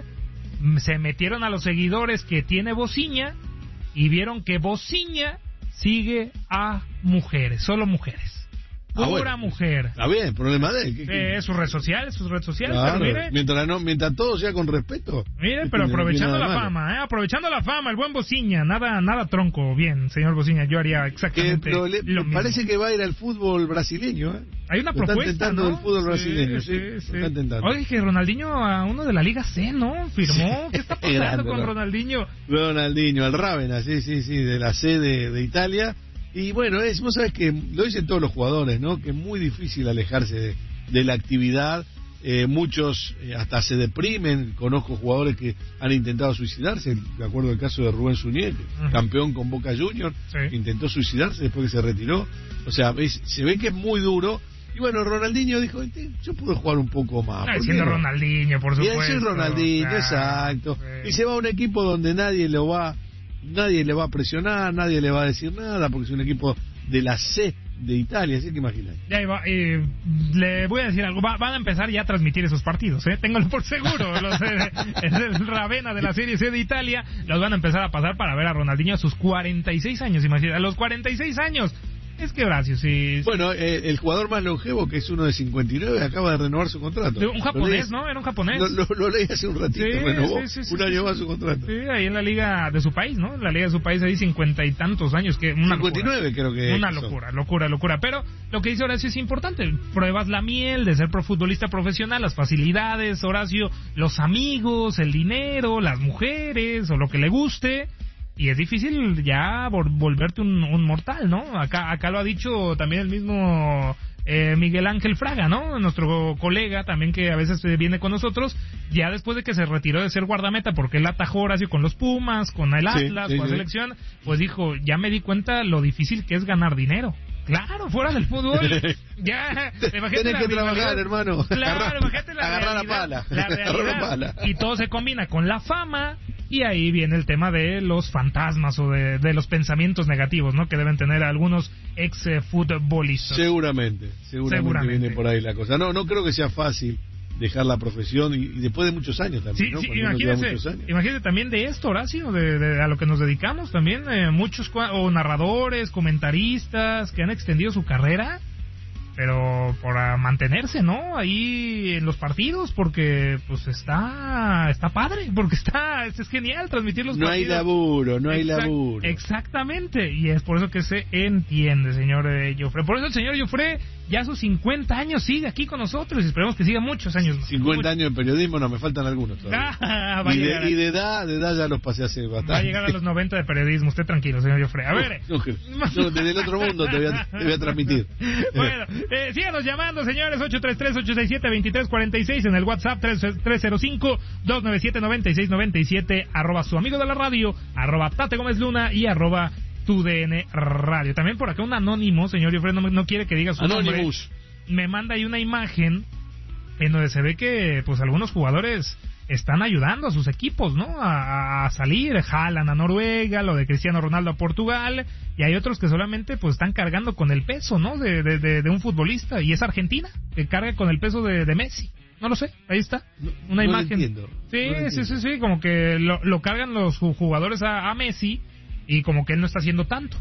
se metieron a los seguidores que tiene Bociña y vieron que Bociña sigue a mujeres, solo mujeres. Pura ah, bueno, mujer. Está bien, problema de él. ¿Qué, qué? Eh, sus redes sociales, sus redes sociales. Claro, pero mire, mientras, no, mientras todo sea con respeto. Mire, pero aprovechando la fama, ¿eh? Aprovechando la fama, el buen Bociña. Nada nada tronco. Bien, señor Bociña, yo haría exactamente que, le, lo mismo. Parece que va a ir al fútbol brasileño, ¿eh? Hay una lo propuesta, están tentando ¿no? del fútbol brasileño, sí. sí, sí. Lo están tentando. Oye, que Ronaldinho a uno de la Liga C, ¿no? Firmó. ¿Qué está pasando grande, con Ronaldinho? Ronaldinho, el Ravenna, sí, sí, sí, de la C de, de Italia. Y bueno, es, vos sabés que lo dicen todos los jugadores, ¿no? Que es muy difícil alejarse de, de la actividad. Eh, muchos eh, hasta se deprimen. Conozco jugadores que han intentado suicidarse. De acuerdo al caso de Rubén Suñé, uh-huh. campeón con Boca Juniors, sí. intentó suicidarse después que se retiró. O sea, es, se ve que es muy duro. Y bueno, Ronaldinho dijo, yo puedo jugar un poco más. No, siendo no? Ronaldinho, por supuesto. Y es Ronaldinho, claro, exacto. Sí. Y se va a un equipo donde nadie lo va... Nadie le va a presionar, nadie le va a decir nada, porque es un equipo de la C de Italia, así que imagínate. Ya iba, eh, le voy a decir algo, va, van a empezar ya a transmitir esos partidos, ¿eh? Ténganlo por seguro, los eh, el Ravenna de la Serie C de Italia, los van a empezar a pasar para ver a Ronaldinho a sus cuarenta y seis años, imagínate, a los cuarenta y seis años. Es que Horacio, sí. Bueno, eh, el jugador más longevo, que es uno de cincuenta y nueve, acaba de renovar su contrato. Un japonés, ¿no? Era un japonés. Lo, lo, lo leí hace un ratito, sí, renovó sí, sí, sí, un año sí, más su contrato. Sí, ahí en la liga de su país, ¿no? La liga de su país, ahí cincuenta y tantos años. que una cincuenta y nueve locura. Creo que Una locura, son. locura, locura. Pero lo que dice Horacio es importante. Pruebas la miel de ser pro futbolista profesional, las facilidades, Horacio, los amigos, el dinero, las mujeres, o lo que le guste. Y es difícil ya volverte un, un mortal, ¿no? Acá acá lo ha dicho también el mismo eh, Miguel Ángel Fraga, ¿no? Nuestro colega también que a veces viene con nosotros, ya después de que se retiró de ser guardameta porque él atajó Horacio con los Pumas, con el Atlas, sí, sí, con la sí. selección, pues dijo, ya me di cuenta lo difícil que es ganar dinero. Claro, fuera del fútbol. Ya, tienes que trabajar, hermano. Claro, imagínate la agarrar realidad, la pala. La realidad. pala. Y todo se combina con la fama. Y ahí viene el tema de los fantasmas o de, de los pensamientos negativos, ¿no? Que deben tener algunos ex futbolistas. Seguramente, seguramente, seguramente viene por ahí la cosa. No, no creo que sea fácil dejar la profesión y, y después de muchos años también, sí, ¿no? Sí, imagínese, imagínese también de esto, Horacio, de, de, a lo que nos dedicamos también, eh, muchos o narradores, comentaristas que han extendido su carrera, pero para mantenerse, ¿no? Ahí en los partidos, porque pues está está padre, porque está es, es genial transmitir los no partidos. No hay laburo, no hay Exact, laburo. Exactamente, y es por eso que se entiende, señor eh, Joffre. Por eso el señor Joffre ya a sus cincuenta años sigue aquí con nosotros y esperemos que siga muchos años más. cincuenta años de periodismo, no, me faltan algunos todavía. Ah, y, de, y de edad, de edad ya los pasé hace bastante. Va a llegar a los noventa de periodismo, usted tranquilo, señor Joffre. A ver. No, no, no, desde el otro mundo te voy a, te voy a transmitir. Bueno, eh, síganos llamando, señores, ocho tres tres, ocho seis siete, dos tres cuatro seis, en el WhatsApp tres cero cinco, dos nueve siete, nueve seis nueve siete, arroba su amigo de la radio, arroba Tate Gómez Luna y arroba tu D N Radio. También por acá un anónimo, señor Joffre, no, no quiere que diga su Anonymous. nombre. Me manda ahí una imagen en donde se ve que pues algunos jugadores están ayudando a sus equipos, ¿no? A, a salir, jalan a Noruega, lo de Cristiano Ronaldo a Portugal, y hay otros que solamente pues están cargando con el peso, ¿no? De, de, de, de un futbolista, y es Argentina, que carga con el peso de, de Messi. No lo sé, ahí está, una no, imagen. No entiendo, sí, no sí, sí, sí, como que lo, lo cargan los jugadores a, a Messi, y como que él no está haciendo tanto.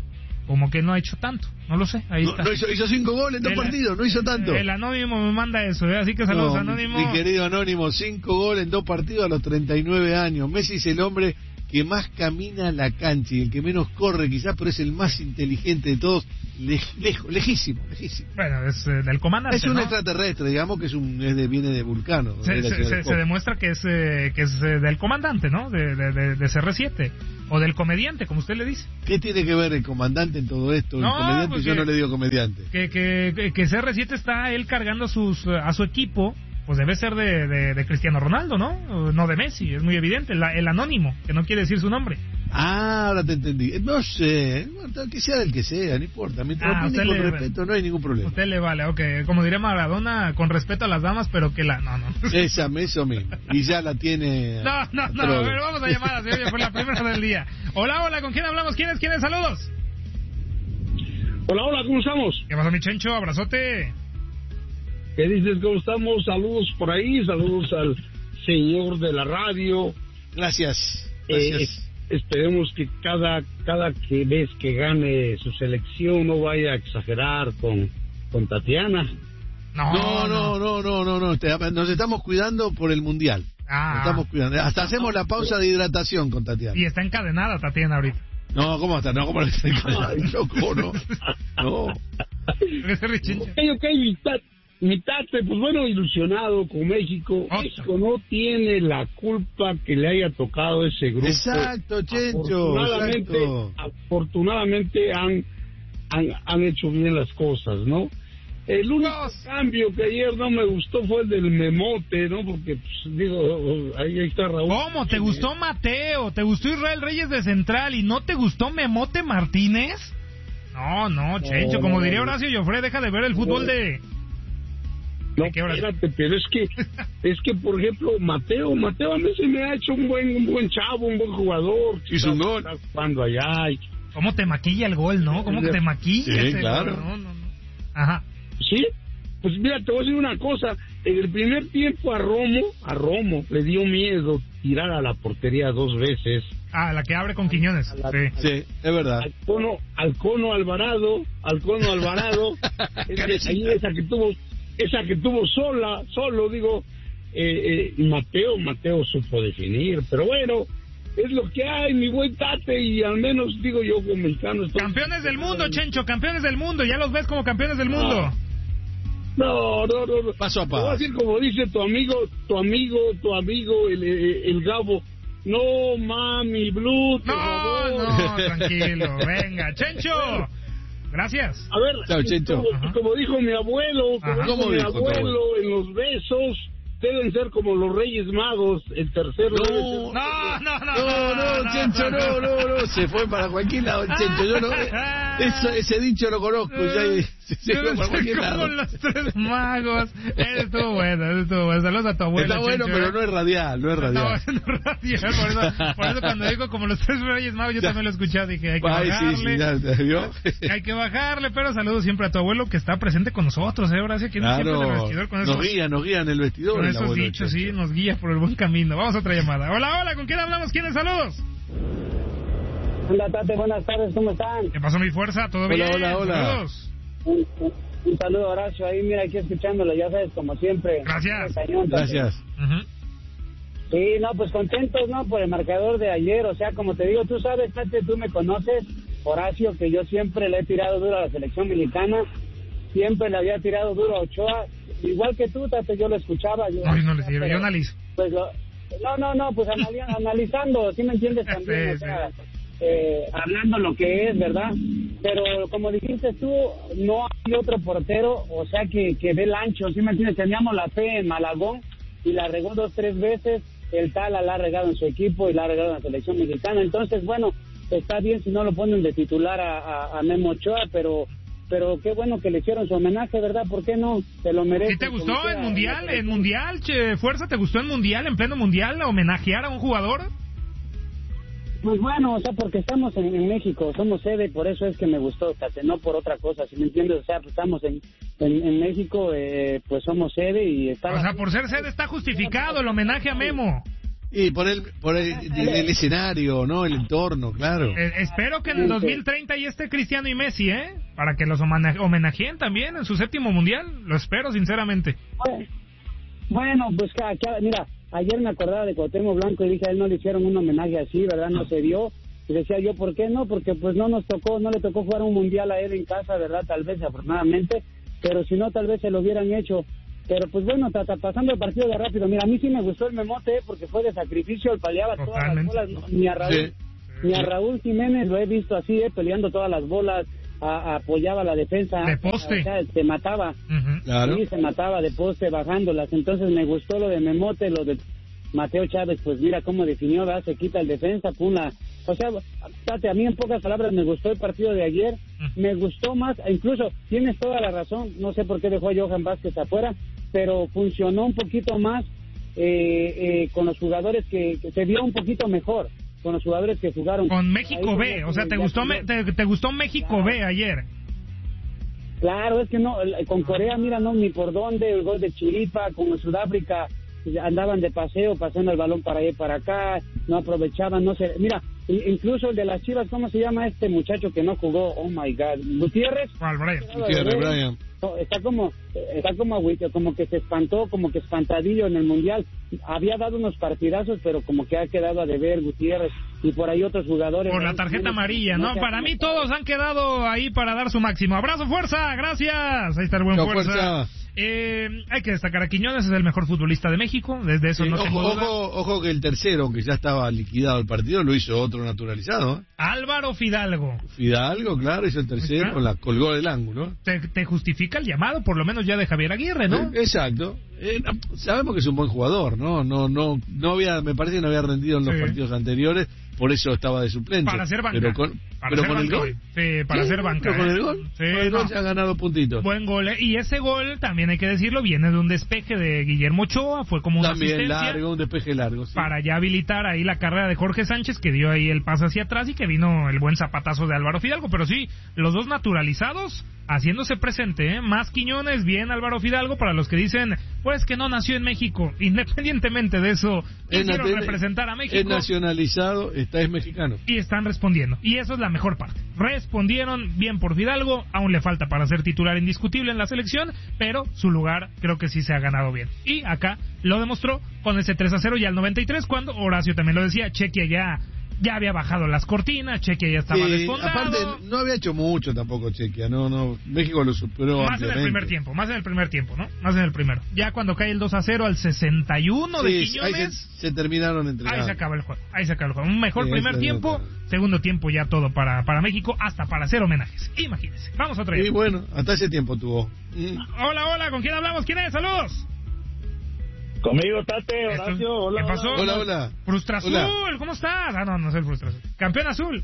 como que no ha hecho tanto, no lo sé, ahí no, está. No hizo, hizo cinco goles en dos el, partidos, no hizo tanto. El Anónimo me manda eso, ¿eh? Así que saludos, no, Anónimo. Mi querido Anónimo, cinco goles en dos partidos a los treinta y nueve años. Messi es el hombre que más camina la cancha y el que menos corre quizás, pero es el más inteligente de todos, lej, lejos, lejísimo, lejísimo. Bueno, es eh, del comandante, es un ¿no? extraterrestre, digamos que es un es de, viene de Vulcano. Se, de se, se, se demuestra que es eh, que es eh, del comandante, ¿no? De, de, de, de C R siete o del comediante, como usted le dice. ¿Qué tiene que ver el comandante en todo esto? No, el comediante, pues yo que, no le digo comediante. Que que que C R siete está él cargando a sus a su equipo. Pues debe ser de, de, de Cristiano Ronaldo, ¿no? No de Messi, es muy evidente. La, el Anónimo, que no quiere decir su nombre. Ah, ahora te entendí. No sé, que sea del que sea, no importa. Mientras ah, opine con le, respeto, no hay ningún problema. Usted le vale, ok. Como diría Maradona, con respeto a las damas, pero que la... No, no. Esa, eso mismo. Y ya la tiene... No, no, no. A ver, vamos a llamadas. Señor, fue la primera del día. Hola, hola, ¿con quién hablamos? ¿Quiénes, quiénes? Saludos. Hola, hola, ¿cómo estamos? ¿Qué pasa, mi Chencho? Abrazote. ¿Qué dices? ¿Cómo estamos? Saludos por ahí, saludos al señor de la radio. Gracias. Gracias. Eh, esperemos que cada cada que vez que gane su selección no vaya a exagerar con, con Tatiana. No, no, no, no, no, no, no. Nos estamos cuidando por el Mundial. Ah. Nos estamos cuidando. Hasta hacemos la pausa de hidratación con Tatiana. Y está encadenada Tatiana ahorita. No, ¿cómo está? No, ¿cómo está encadenada? Loco, no. No. Ok, ok, mi tat, mi tate, pues bueno, ilusionado con México. Ocho. México no tiene la culpa que le haya tocado ese grupo. Exacto, Chencho. Afortunadamente, exacto. afortunadamente han, han, han hecho bien las cosas, ¿no? El único Dios. cambio que ayer no me gustó fue el del Memote, ¿no? Porque, pues, digo, ahí, ahí está Raúl. ¿Cómo? ¿Te gustó Mateo? ¿Te gustó Israel Reyes de Central y no te gustó Memote Martínez? No, no, Chencho, como diría Horacio Joffre, deja de ver el fútbol de... No, espérate, pero es que, es que, por ejemplo, Mateo, Mateo a mí se me ha hecho un buen, un buen chavo, un buen jugador. Hizo un gol. Cuando allá. Y... ¿Cómo te maquilla el gol, no? ¿Cómo que te maquilla sí, ese claro. gol? No, no, no. Ajá. Sí, pues mira, te voy a decir una cosa. En el primer tiempo a Romo, a Romo le dio miedo tirar a la portería dos veces. Ah, la que abre con Quiñones. La, sí. sí, es verdad. Al cono, al cono Alvarado, al cono Alvarado, es, ahí esa que tuvo, esa que tuvo sola, solo digo, eh, eh, Mateo, Mateo supo definir, pero bueno, es lo que hay, mi buen Tate, y al menos digo yo como mexicano. Campeones del mundo, Chencho, campeones del mundo, ya los ves como campeones del mundo. Ah. No, no, no, no. Paso a paso. Te voy a decir como dice tu amigo, tu amigo, tu amigo, el, el, el Gabo. No, mami, Blue, por no, favor. No, tranquilo, venga, Chencho. Gracias. A ver, chao, Chencho. Como, como dijo mi abuelo, como dijo mi dijo, abuelo, en los besos deben ser como los Reyes Magos, el tercero. No, no, no, no, no, no, no, Chencho, no, no, no, se fue para cualquier lado, Chencho, yo no, eso, ese dicho lo conozco, ya se, se fue para cualquier lado. Como los tres magos, eso estuvo bueno, eso estuvo bueno, saludos a tu abuelo. Está bueno, Chencho, pero no es radial, no es radial. No, no es radial, por eso, por eso cuando digo como los tres Reyes Magos, yo ya. también lo escuché, dije, hay que Ay, bajarle, sí, sí, ya, ¿te vio? Hay que bajarle, pero saludos siempre a tu abuelo que está presente con nosotros, eh, Horacio, que claro, siempre en el vestidor con esos, nos guía, nos guía en el vestidor. Con esos dichos, sí, nos guía por el buen camino. Vamos a otra llamada. Hola, hola, ¿con quién hablamos? ¿Quiénes? Saludos. Hola, Tate, buenas tardes, ¿cómo están? ¿Qué pasó, mi fuerza? ¿Todo hola, bien? Hola, hola, Saludos. Un, un, un saludo, Horacio, ahí, mira, aquí escuchándolo, ya sabes, como siempre. Gracias. Cañón, Gracias. Uh-huh. Sí, no, pues contentos, ¿no? Por el marcador de ayer, o sea, como te digo, tú sabes, Tate, tú me conoces, Horacio, que yo siempre le he tirado duro a la selección mexicana, siempre le había tirado duro a Ochoa, igual que tú, Tate, yo lo escuchaba. Yo, Ay, no le sirve, yo analizo. Pues lo, no, no, no, pues anali- analizando, ¿sí me entiendes? También, sí, o sea, sí. eh, hablando lo que es, ¿verdad? Pero como dijiste tú, no hay otro portero, o sea, que, que dé el ancho, ¿sí me entiendes? Teníamos la fe en Malagón y la regó dos, tres veces, el Tala la ha regado en su equipo y la ha regado en la selección mexicana, entonces, bueno, está bien si no lo ponen de titular a, a, a Memo Ochoa, pero... pero qué bueno que le hicieron su homenaje, ¿verdad? ¿Por qué no? Se lo merece. ¿Sí te gustó en Mundial? ¿En Mundial, che, Fuerza? ¿Te gustó en Mundial, en pleno Mundial, homenajear a un jugador? Pues bueno, o sea, porque estamos en, en México, somos sede, por eso es que me gustó, Tate, no por otra cosa, ¿sí me entiendes? O sea, pues estamos en, en, en México, eh, pues somos sede y está... O sea, por ser sede está justificado el homenaje a Memo. Y por el, por el, el, el escenario, ¿no? El entorno, claro. Eh, espero que en el dos mil treinta ya esté Cristiano y Messi, ¿eh? Para que los homenajeen también en su séptimo mundial. Lo espero, sinceramente. Bueno, pues, mira, ayer me acordaba de Cuauhtémoc Blanco y dije, a él no le hicieron un homenaje así, ¿verdad? No se dio. Y decía yo, ¿por qué no? Porque pues no nos tocó, no le tocó jugar un mundial a él en casa, ¿verdad? Tal vez, afortunadamente. Pero si no, tal vez se lo hubieran hecho. Pero pues bueno, tata, pasando el partido de rápido, mira, a mí sí me gustó el Memote porque fue de sacrificio, él peleaba todas las bolas, ni a Raúl, sí. ni a Raúl Jiménez lo he visto así, eh, peleando todas las bolas, a, a apoyaba la defensa, de poste, o sea, se mataba, uh-huh. claro. sí, se mataba de poste bajándolas, entonces me gustó lo de Memote, lo de Mateo Chávez, pues mira cómo definió, ¿verdad? Se quita el defensa, pum, la... O sea, tate, a mí en pocas palabras me gustó el partido de ayer, me gustó más, incluso tienes toda la razón, no sé por qué dejó a Johan Vázquez afuera, pero funcionó un poquito más eh, eh, con los jugadores que, que se vio un poquito mejor, con los jugadores que jugaron. Con México Ahí, B, o sea, ¿te gustó, me, te, te gustó México claro. B ayer? Claro, es que no, con Corea, mira, no, ni por dónde, el gol de Chiripa, con Sudáfrica, andaban de paseo, pasando el balón para allá y para acá, no aprovechaban, no sé, mira, incluso el de las Chivas, ¿cómo se llama este muchacho que no jugó? Oh my God, Gutiérrez. ¿Cuál, Brian? Gutiérrez, Brian. No, está como, está como, como que se espantó, como que espantadillo en el Mundial. Había dado unos partidazos, pero como que ha quedado a deber Gutiérrez y por ahí otros jugadores. Por la tarjeta amarilla, ¿no? Para mí todos han quedado ahí para dar su máximo. Abrazo, fuerza, gracias. Ahí está el buen Chau, fuerza. fuerza. Eh, hay que destacar a Quiñones, es el mejor futbolista de México, desde eso sí, no ojo, tengo duda. Ojo, ojo que el tercero, aunque ya estaba liquidado el partido, lo hizo otro naturalizado. ¿eh? Álvaro Fidalgo. Fidalgo, claro, hizo el tercero, la colgó del ángulo. Te, te justifica el llamado, por lo menos ya de Javier Aguirre, ¿no? Eh, exacto. Eh, sabemos que es un buen jugador, ¿no? No, no, no había, me parece que no había rendido en los sí. partidos anteriores, por eso estaba de suplente. Para ser banca. Pero con, para pero ser con banca el gol. Sí, para sí, ser banca. Pero con ¿eh? el gol. Sí, con el gol no. se ha ganado puntitos. Buen gol. ¿eh? Y ese gol, también hay que decirlo, viene de un despeje de Guillermo Ochoa, fue como una también asistencia. largo, un despeje largo. Sí. Para ya habilitar ahí la carrera de Jorge Sánchez, que dio ahí el pase hacia atrás y que vino el buen zapatazo de Álvaro Fidalgo. Pero sí, los dos naturalizados haciéndose presente, ¿eh? Más Quiñones, bien Álvaro Fidalgo, para los que dicen, pues que no nació en México, independientemente de eso, quisieron es, representar a México. Es nacionalizado, está es mexicano. Y están respondiendo, y eso es la mejor parte. Respondieron bien por Fidalgo, aún le falta para ser titular indiscutible en la selección, pero su lugar creo que sí se ha ganado bien. Y acá lo demostró con ese tres a cero ya al noventa y tres, cuando Horacio también lo decía, Chequia ya... Ya había bajado las cortinas, Chequia ya estaba sí, desfondado. Aparte, no había hecho mucho tampoco Chequia, no, no, México lo superó Más en el primer tiempo, más en el primer tiempo, ¿no? Más en el primero. Ya cuando cae el dos a cero al sesenta y uno sí, de Quiñones... Ahí se, se terminaron entregando. Ahí se acaba el juego, ahí se acaba el juego. Un mejor sí, primer tiempo, no, segundo tiempo ya todo para, para México, hasta para hacer homenajes. Imagínense. Vamos a otra vez. Y bueno, hasta ese tiempo tuvo. Mm. Hola, hola, ¿con quién hablamos? ¿Quién es? ¡Saludos! Conmigo, Tate, Horacio, hola. ¿Qué pasó? Hola, hola. Frustra Azul, ¿cómo estás? Ah, no, no soy Frustra Azul. Campeón Azul.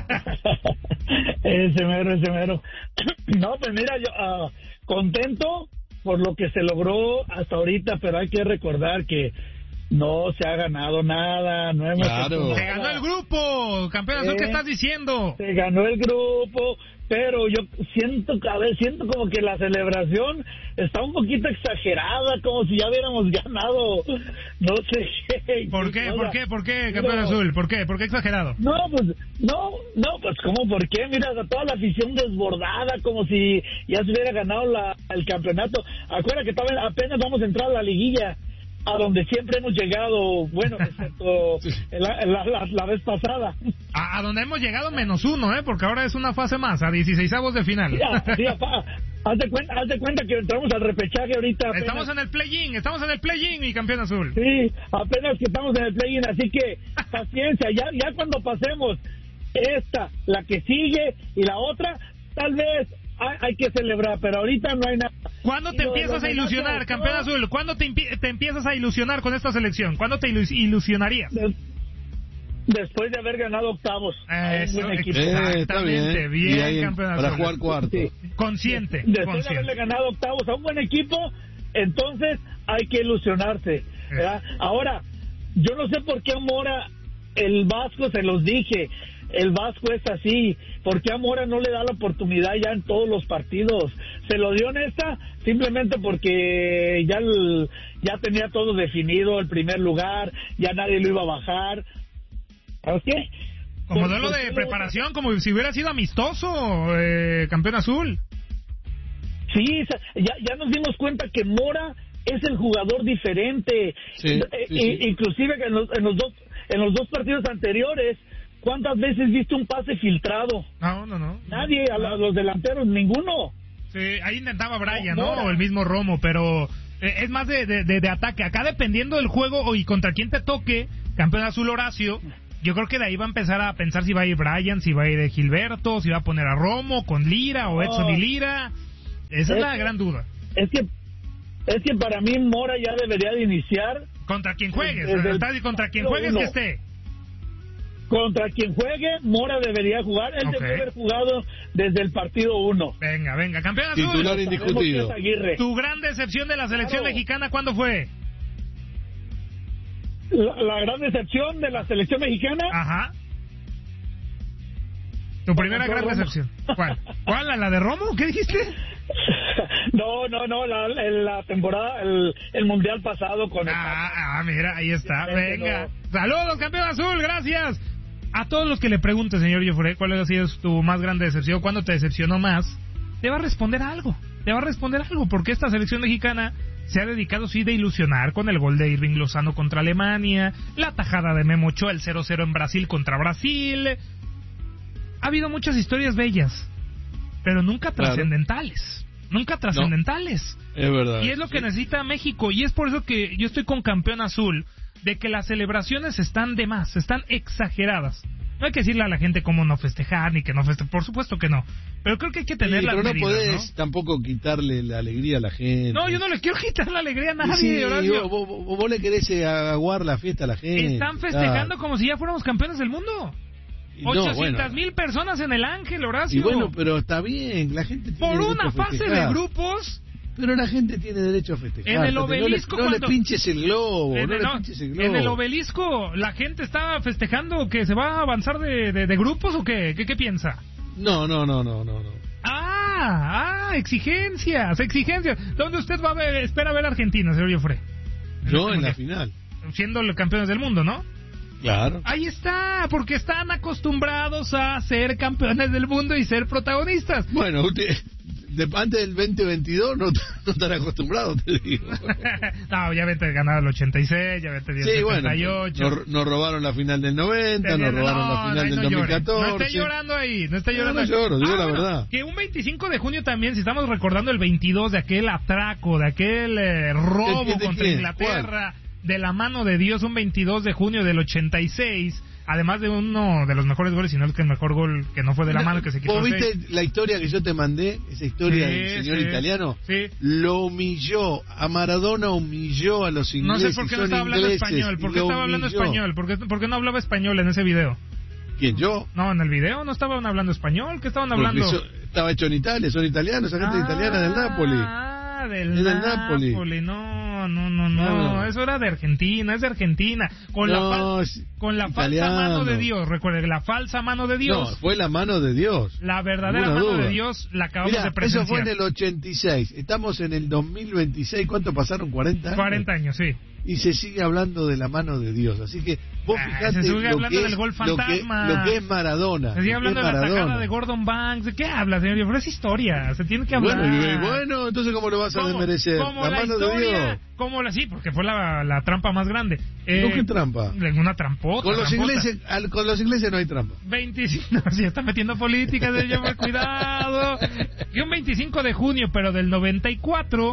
ese mero, ese mero. No, pues mira, yo uh, contento por lo que se logró hasta ahorita, pero hay que recordar que no se ha ganado nada, no hemos claro. Se ganó el grupo, campeón Azul, eh, ¿qué estás diciendo? Se ganó el grupo, pero yo siento, a ver, siento como que la celebración está un poquito exagerada, como si ya hubiéramos ganado, no sé qué. ¿Por qué? ¿Por qué? ¿Por qué, campeón no, azul? ¿Por qué? ¿Por qué exagerado? No, pues, no, no, pues, ¿cómo? ¿Por qué? Mira, toda la afición desbordada, como si ya se hubiera ganado la, el campeonato. Acuérdate que todavía apenas vamos a entrar a la liguilla, a donde siempre hemos llegado, bueno, excepto la, la, la, la vez pasada. A, a donde hemos llegado menos uno, ¿eh? Porque ahora es una fase más, a dieciseisavos de final. Sí, sí, haz de cuenta, haz de cuenta que entramos al repechaje ahorita. Apenas. Estamos en el play-in, estamos en el play-in, mi campeón azul. Sí, apenas que estamos en el play-in, así que paciencia, ya, ya cuando pasemos esta, la que sigue y la otra, tal vez hay, hay que celebrar, pero ahorita no hay nada. ¿Cuándo te empiezas a ilusionar, campeón azul? ¿Cuándo te, te empiezas a ilusionar con esta selección? ¿Cuándo te ilus ilusionarías? Des después de haber ganado octavos. Eso, exactamente, está bien, bien ahí, campeón azul. Para jugar cuarto. Sí. Consciente. Después consciente. de haberle ganado octavos a un buen equipo, entonces hay que ilusionarse, ¿verdad? Ahora, yo no sé por qué a Mora, el Vasco, se los dije, el Vasco es así. ¿Por qué a Mora no le da la oportunidad ya en todos los partidos? se lo dio en esta simplemente porque ya el, ya tenía todo definido, el primer lugar, ya nadie lo iba a bajar. ¿Sabes qué? Como duelo de preparación, como si hubiera sido amistoso, eh, campeón azul. Sí, ya, ya nos dimos cuenta que Mora es el jugador diferente. Sí, eh, sí, sí. Inclusive que en los, en los dos en los dos partidos anteriores, ¿cuántas veces viste un pase filtrado? No, no, no. Nadie, a, la, a los delanteros, ninguno. Sí, ahí intentaba Brian, ¿no? O el mismo Romo, pero eh, es más de, de, de, de ataque. Acá dependiendo del juego y contra quién te toque, campeón azul Horacio, yo creo que de ahí va a empezar a pensar si va a ir Brian, si va a ir Gilberto, si va a poner a Romo con Lira o Edson y Lira. Esa es, es la gran duda. Es que es que para mí Mora ya debería de iniciar. Contra quien juegues, el, contra quien juegues que esté. Contra quien juegue, Mora debería jugar. Él okay. debe haber jugado desde el partido uno. Venga, venga, campeón azul. Titular indiscutido. Tu gran decepción de la selección claro. mexicana, ¿cuándo fue? La, la gran decepción de la selección mexicana. Ajá. Tu primera gran Romo. decepción. ¿Cuál? ¿Cuál? ¿La, ¿La de Romo? ¿Qué dijiste? No, no, no, la, la temporada, el, el mundial pasado con el... Ah, ah, mira, ahí está, venga. No. Saludos, campeón azul, gracias. A todos los que le pregunten, señor Joffre, ¿cuál ha sido tu más grande decepción? ¿Cuándo te decepcionó más? Te va a responder algo, te va a responder algo, porque esta selección mexicana se ha dedicado, sí, de ilusionar con el gol de Irving Lozano contra Alemania, la tajada de Memo Ochoa, el cero cero en Brasil contra Brasil. Ha habido muchas historias bellas, pero nunca claro. trascendentales. Nunca trascendentales. No, es verdad. Y es lo que sí. necesita México. Y es por eso que yo estoy con campeón azul, de que las celebraciones están de más, están exageradas. No hay que decirle a la gente cómo no festejar, ni que no festejar. Por supuesto que no. Pero creo que hay que tener sí, las pero no medidas, podés ¿no? tampoco quitarle la alegría a la gente. No, yo no le quiero quitar la alegría a nadie, sí, Horacio. Vos, vos, vos le querés aguar la fiesta a la gente. Están festejando ah. como si ya fuéramos campeones del mundo. ochocientas mil no, bueno. personas en el Ángel, Horacio. Y bueno, pero está bien, la gente tiene por una fase de grupos. Pero la gente tiene derecho a festejar. En el obelisco no le, no cuando... le pinches el globo, en no el, le no, pinches el globo. En el obelisco la gente está festejando que se va a avanzar de, de, de grupos o qué? ¿Qué, qué piensa? No, no, no, no, no, no. Ah, ah, exigencias, exigencias. ¿Dónde usted va a ver, espera ver a Argentina, señor Joffre? Yo en la final. Siendo los campeones del mundo, ¿no? Claro. Ahí está, porque están acostumbrados a ser campeones del mundo y ser protagonistas. Bueno, usted, de, antes del veinte veintidós no, no están acostumbrados, te digo. No, ya vete ganado el ochenta y seis, ya vete el sí, setenta y ocho. Bueno, nos, nos robaron la final del noventa, nos robaron no, la final no, del no dos mil catorce. No esté llorando ahí, no esté llorando. No, no lloro, digo ah, la bueno, verdad. Que un veinticinco de junio también, si estamos recordando el veintidós de aquel atraco, de aquel eh, robo ¿De, de contra quién? Inglaterra... ¿Cuál? De la mano de Dios, un veintidós de junio del ochenta y seis, además de uno de los mejores goles, sino el que el mejor gol que no fue de la mano, que se quitó. ¿Vos viste seis? La historia que yo te mandé? Esa historia sí, del señor sí, italiano. Sí. Lo humilló, a Maradona humilló a los ingleses. No sé por qué no estaba hablando español, ¿por qué estaba hablando español? ¿Por qué, ¿Por qué no hablaba español en ese video? ¿Quién, yo? No, en el video no estaban hablando español, ¿qué estaban hablando? Eso, estaba hecho en Italia, son italianos, esa gente ah, italiana del Napoli. Ah, del Napoli. Napoli. No, no, no, no, no, eso era de Argentina, es de Argentina. Con no, la, fal con la falsa mano de Dios, recuerde, la falsa mano de Dios. No, fue la mano de Dios. La verdadera mano duda. de Dios la acabamos Mirá, de presenciar. Eso fue en el ochenta y seis, estamos en el dos mil veintiséis, ¿cuánto pasaron? ¿cuarenta años? cuarenta años, sí. Y se sigue hablando de la mano de Dios, así que vos ah, fijate se sigue lo, hablando que del es, gol fantasma. Lo, que, lo que es Maradona. Se sigue hablando de la tajada de Gordon Banks. ¿De qué habla, señor? Pero es historia, se tiene que hablar. Bueno, bueno, entonces ¿cómo lo vas a desmerecer? Como la, la mano historia, de Dios. Como la, sí, porque fue la, la trampa más grande. Eh, ¿No qué trampa? Una trampota. Con los, ingleses, al, con los ingleses no hay trampa. veinticinco, no, si está metiendo política, de llevar cuidado. Y un veinticinco de junio, pero del noventa y cuatro...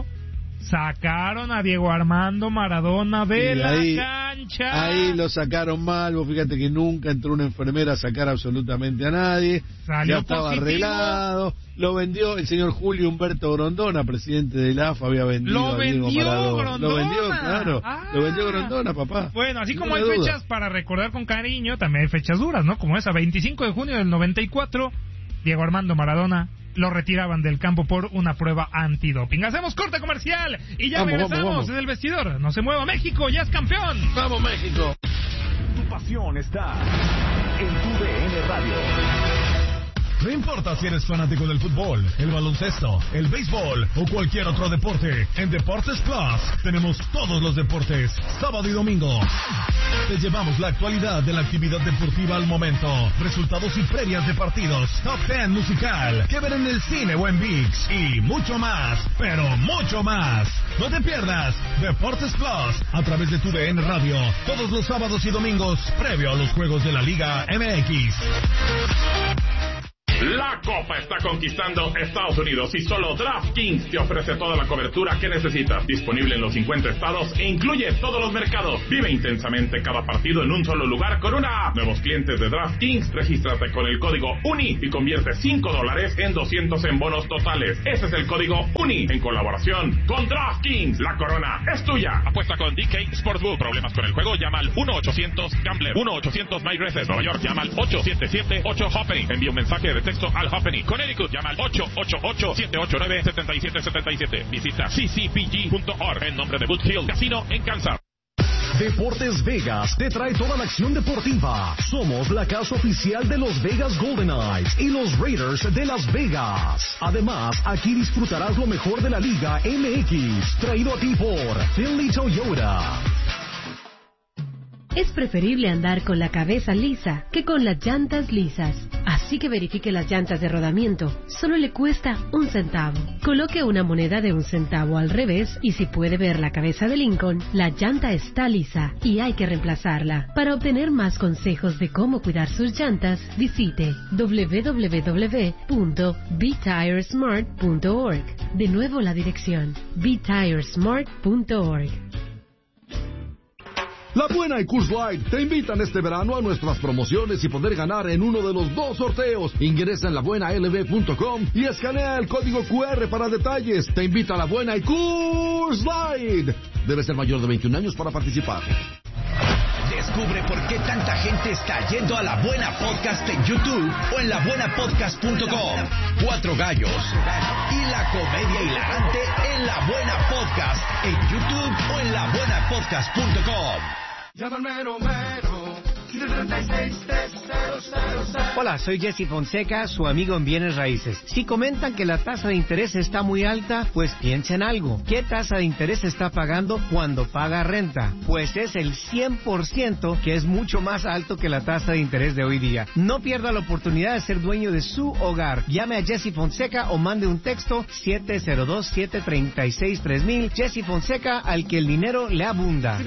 sacaron a Diego Armando Maradona de la ahí, cancha. Ahí lo sacaron mal. Vos fíjate que nunca entró una enfermera a sacar absolutamente a nadie. Salió ya estaba positivo. Arreglado. Lo vendió el señor Julio Humberto Grondona, presidente de la A F A, había vendido lo a Diego vendió Maradona. Grondona. Lo vendió, claro. Ah. Lo vendió Grondona, papá. Bueno, así no como hay duda. fechas para recordar con cariño, también hay fechas duras, ¿no? Como esa, veinticinco de junio del noventa y cuatro, Diego Armando Maradona lo retiraban del campo por una prueba antidoping. Hacemos corte comercial y ya vamos, regresamos vamos, vamos. en el vestidor. No se mueva México, ya es campeón. ¡Vamos, México! Tu pasión está en tu D N Radio. No importa si eres fanático del fútbol, el baloncesto, el béisbol o cualquier otro deporte, en Deportes Plus tenemos todos los deportes, sábado y domingo. Te llevamos la actualidad de la actividad deportiva al momento, resultados y previas de partidos, top ten musical, que ver en el cine o en ViX y mucho más, pero mucho más. No te pierdas Deportes Plus a través de tu D N Radio todos los sábados y domingos previo a los juegos de la Liga M X. La Copa está conquistando Estados Unidos y solo DraftKings te ofrece toda la cobertura que necesitas. Disponible en los cincuenta estados e incluye todos los mercados. Vive intensamente cada partido en un solo lugar con una app. Nuevos clientes de DraftKings, regístrate con el código UNI y convierte cinco dólares en doscientos en bonos totales. Ese es el código UNI en colaboración con DraftKings. La corona es tuya. Apuesta con D K Sportsbook. Problemas con el juego, llama al uno ochocientos Gambler. uno ochocientos My Races. Nueva York, llama al ocho siete siete ocho Hoppening. Envía un mensaje de texto al Hoppening. Connecticut, llama al ocho ocho ocho siete ocho nueve siete siete siete siete. Visita c c p g punto org en nombre de Boot Hill Casino en Kansas. Deportes Vegas te trae toda la acción deportiva. Somos la casa oficial de los Vegas Golden Knights y los Raiders de Las Vegas. Además, aquí disfrutarás lo mejor de la Liga M X, traído a ti por Finley Toyota. Es preferible andar con la cabeza lisa que con las llantas lisas. Así que verifique las llantas de rodamiento. Solo le cuesta un centavo. Coloque una moneda de un centavo al revés y si puede ver la cabeza de Lincoln, la llanta está lisa y hay que reemplazarla. Para obtener más consejos de cómo cuidar sus llantas, visite doble u doble u doble u punto be tire smart punto org. De nuevo la dirección, be tire smart punto org. La Buena y Coors Light te invitan este verano a nuestras promociones y poder ganar en uno de los dos sorteos. Ingresa en la buena l b punto com y escanea el código Q R para detalles. Te invita a La Buena y Coors Light. Debe ser mayor de veintiún años para participar. Descubre por qué tanta gente está yendo a La Buena Podcast en YouTube o en la buena podcast punto com. Cuatro gallos y la comedia hilarante en La Buena Podcast en YouTube o en la buena podcast punto com. Llama al mero mero, siete tres seis, tres cero cero cero. Hola, soy Jesse Fonseca, su amigo en Bienes Raíces. Si comentan que la tasa de interés está muy alta, pues piensen algo. ¿Qué tasa de interés está pagando cuando paga renta? Pues es el cien por ciento, que es mucho más alto que la tasa de interés de hoy día. No pierda la oportunidad de ser dueño de su hogar. Llame a Jesse Fonseca o mande un texto siete cero dos, siete tres seis, tres mil. Jesse Fonseca, al que el dinero le abunda.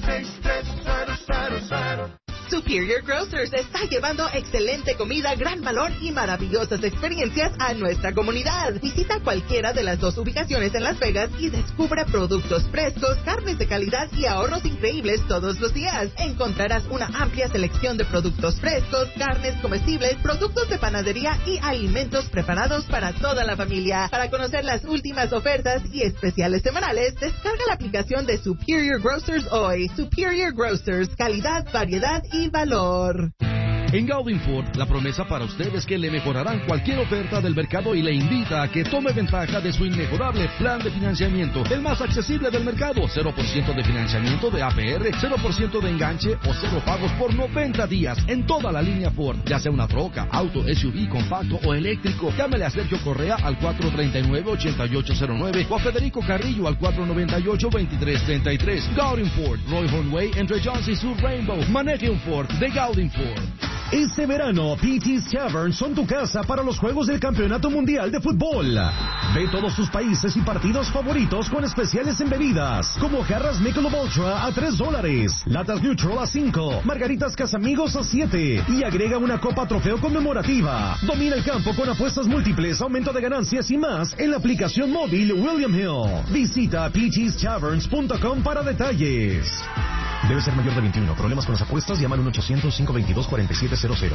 Superior Grocers está llevando excelente comida, gran valor y maravillosas experiencias a nuestra comunidad. Visita cualquiera de las dos ubicaciones en Las Vegas y descubra productos frescos, carnes de calidad y ahorros increíbles todos los días. Encontrarás una amplia selección de productos frescos, carnes comestibles, productos de panadería y alimentos preparados para toda la familia. Para conocer las últimas ofertas y especiales semanales, descarga la aplicación de Superior Grocers hoy. Superior Grocers, calidad, variedad y y valor. En Gaudin Ford, la promesa para usted es que le mejorarán cualquier oferta del mercado y le invita a que tome ventaja de su inmejorable plan de financiamiento, el más accesible del mercado. cero por ciento de financiamiento de A P R, cero por ciento de enganche o cero pagos por noventa días en toda la línea Ford, ya sea una troca, auto, S U V, compacto o eléctrico. Llámele a Sergio Correa al cuatro tres nueve, ocho ocho cero nueve o a Federico Carrillo al cuatro nueve ocho, dos tres tres tres. Gaudin Ford, Roy Hornway, entre Jones y Sur Rainbow. Maneje un Ford de Gaudin Ford. Este verano, P T's Tavern son tu casa para los Juegos del Campeonato Mundial de Fútbol. Ve todos tus países y partidos favoritos con especiales en bebidas, como jarras Michelob Ultra a tres dólares, latas Neutral a cinco, margaritas Casamigos a siete y agrega una copa trofeo conmemorativa. Domina el campo con apuestas múltiples, aumento de ganancias y más en la aplicación móvil William Hill. Visita p ts taverns punto com para detalles. Debe ser mayor de veintiuno. Problemas con las apuestas, llaman al uno ochocientos, cinco veintidós, cuarenta y siete cero cero.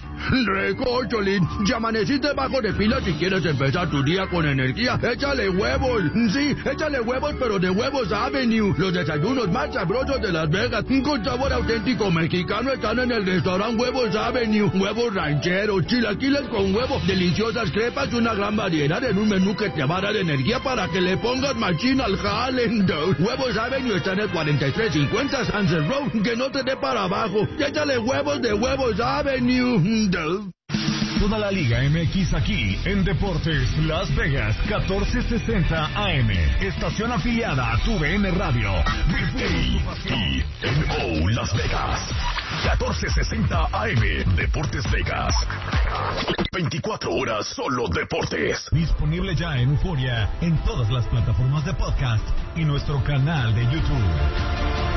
Recocholín, ya amaneciste bajo de pila si quieres empezar tu día con energía. Échale huevos, sí, échale huevos, pero de Huevos Avenue. Los desayunos más sabrosos de Las Vegas, con sabor auténtico mexicano, están en el restaurante Huevos Avenue. Huevos rancheros, chilaquiles con huevo, deliciosas crepas y una gran variedad en un menú que te va a dar energía para que le pongas machín al jale. Huevos Avenue está en el cuarenta y tres cincuenta Sunset Road, que no te dé para abajo. Échale huevos de Huevos Avenue. toda la Liga M X aquí en Deportes Las Vegas, catorce sesenta A M. Estación afiliada a tu V N Radio. Y N O Las Vegas, catorce sesenta A M. Deportes Vegas. veinticuatro horas solo deportes. Disponible ya en Euforia, en todas las plataformas de podcast y nuestro canal de YouTube.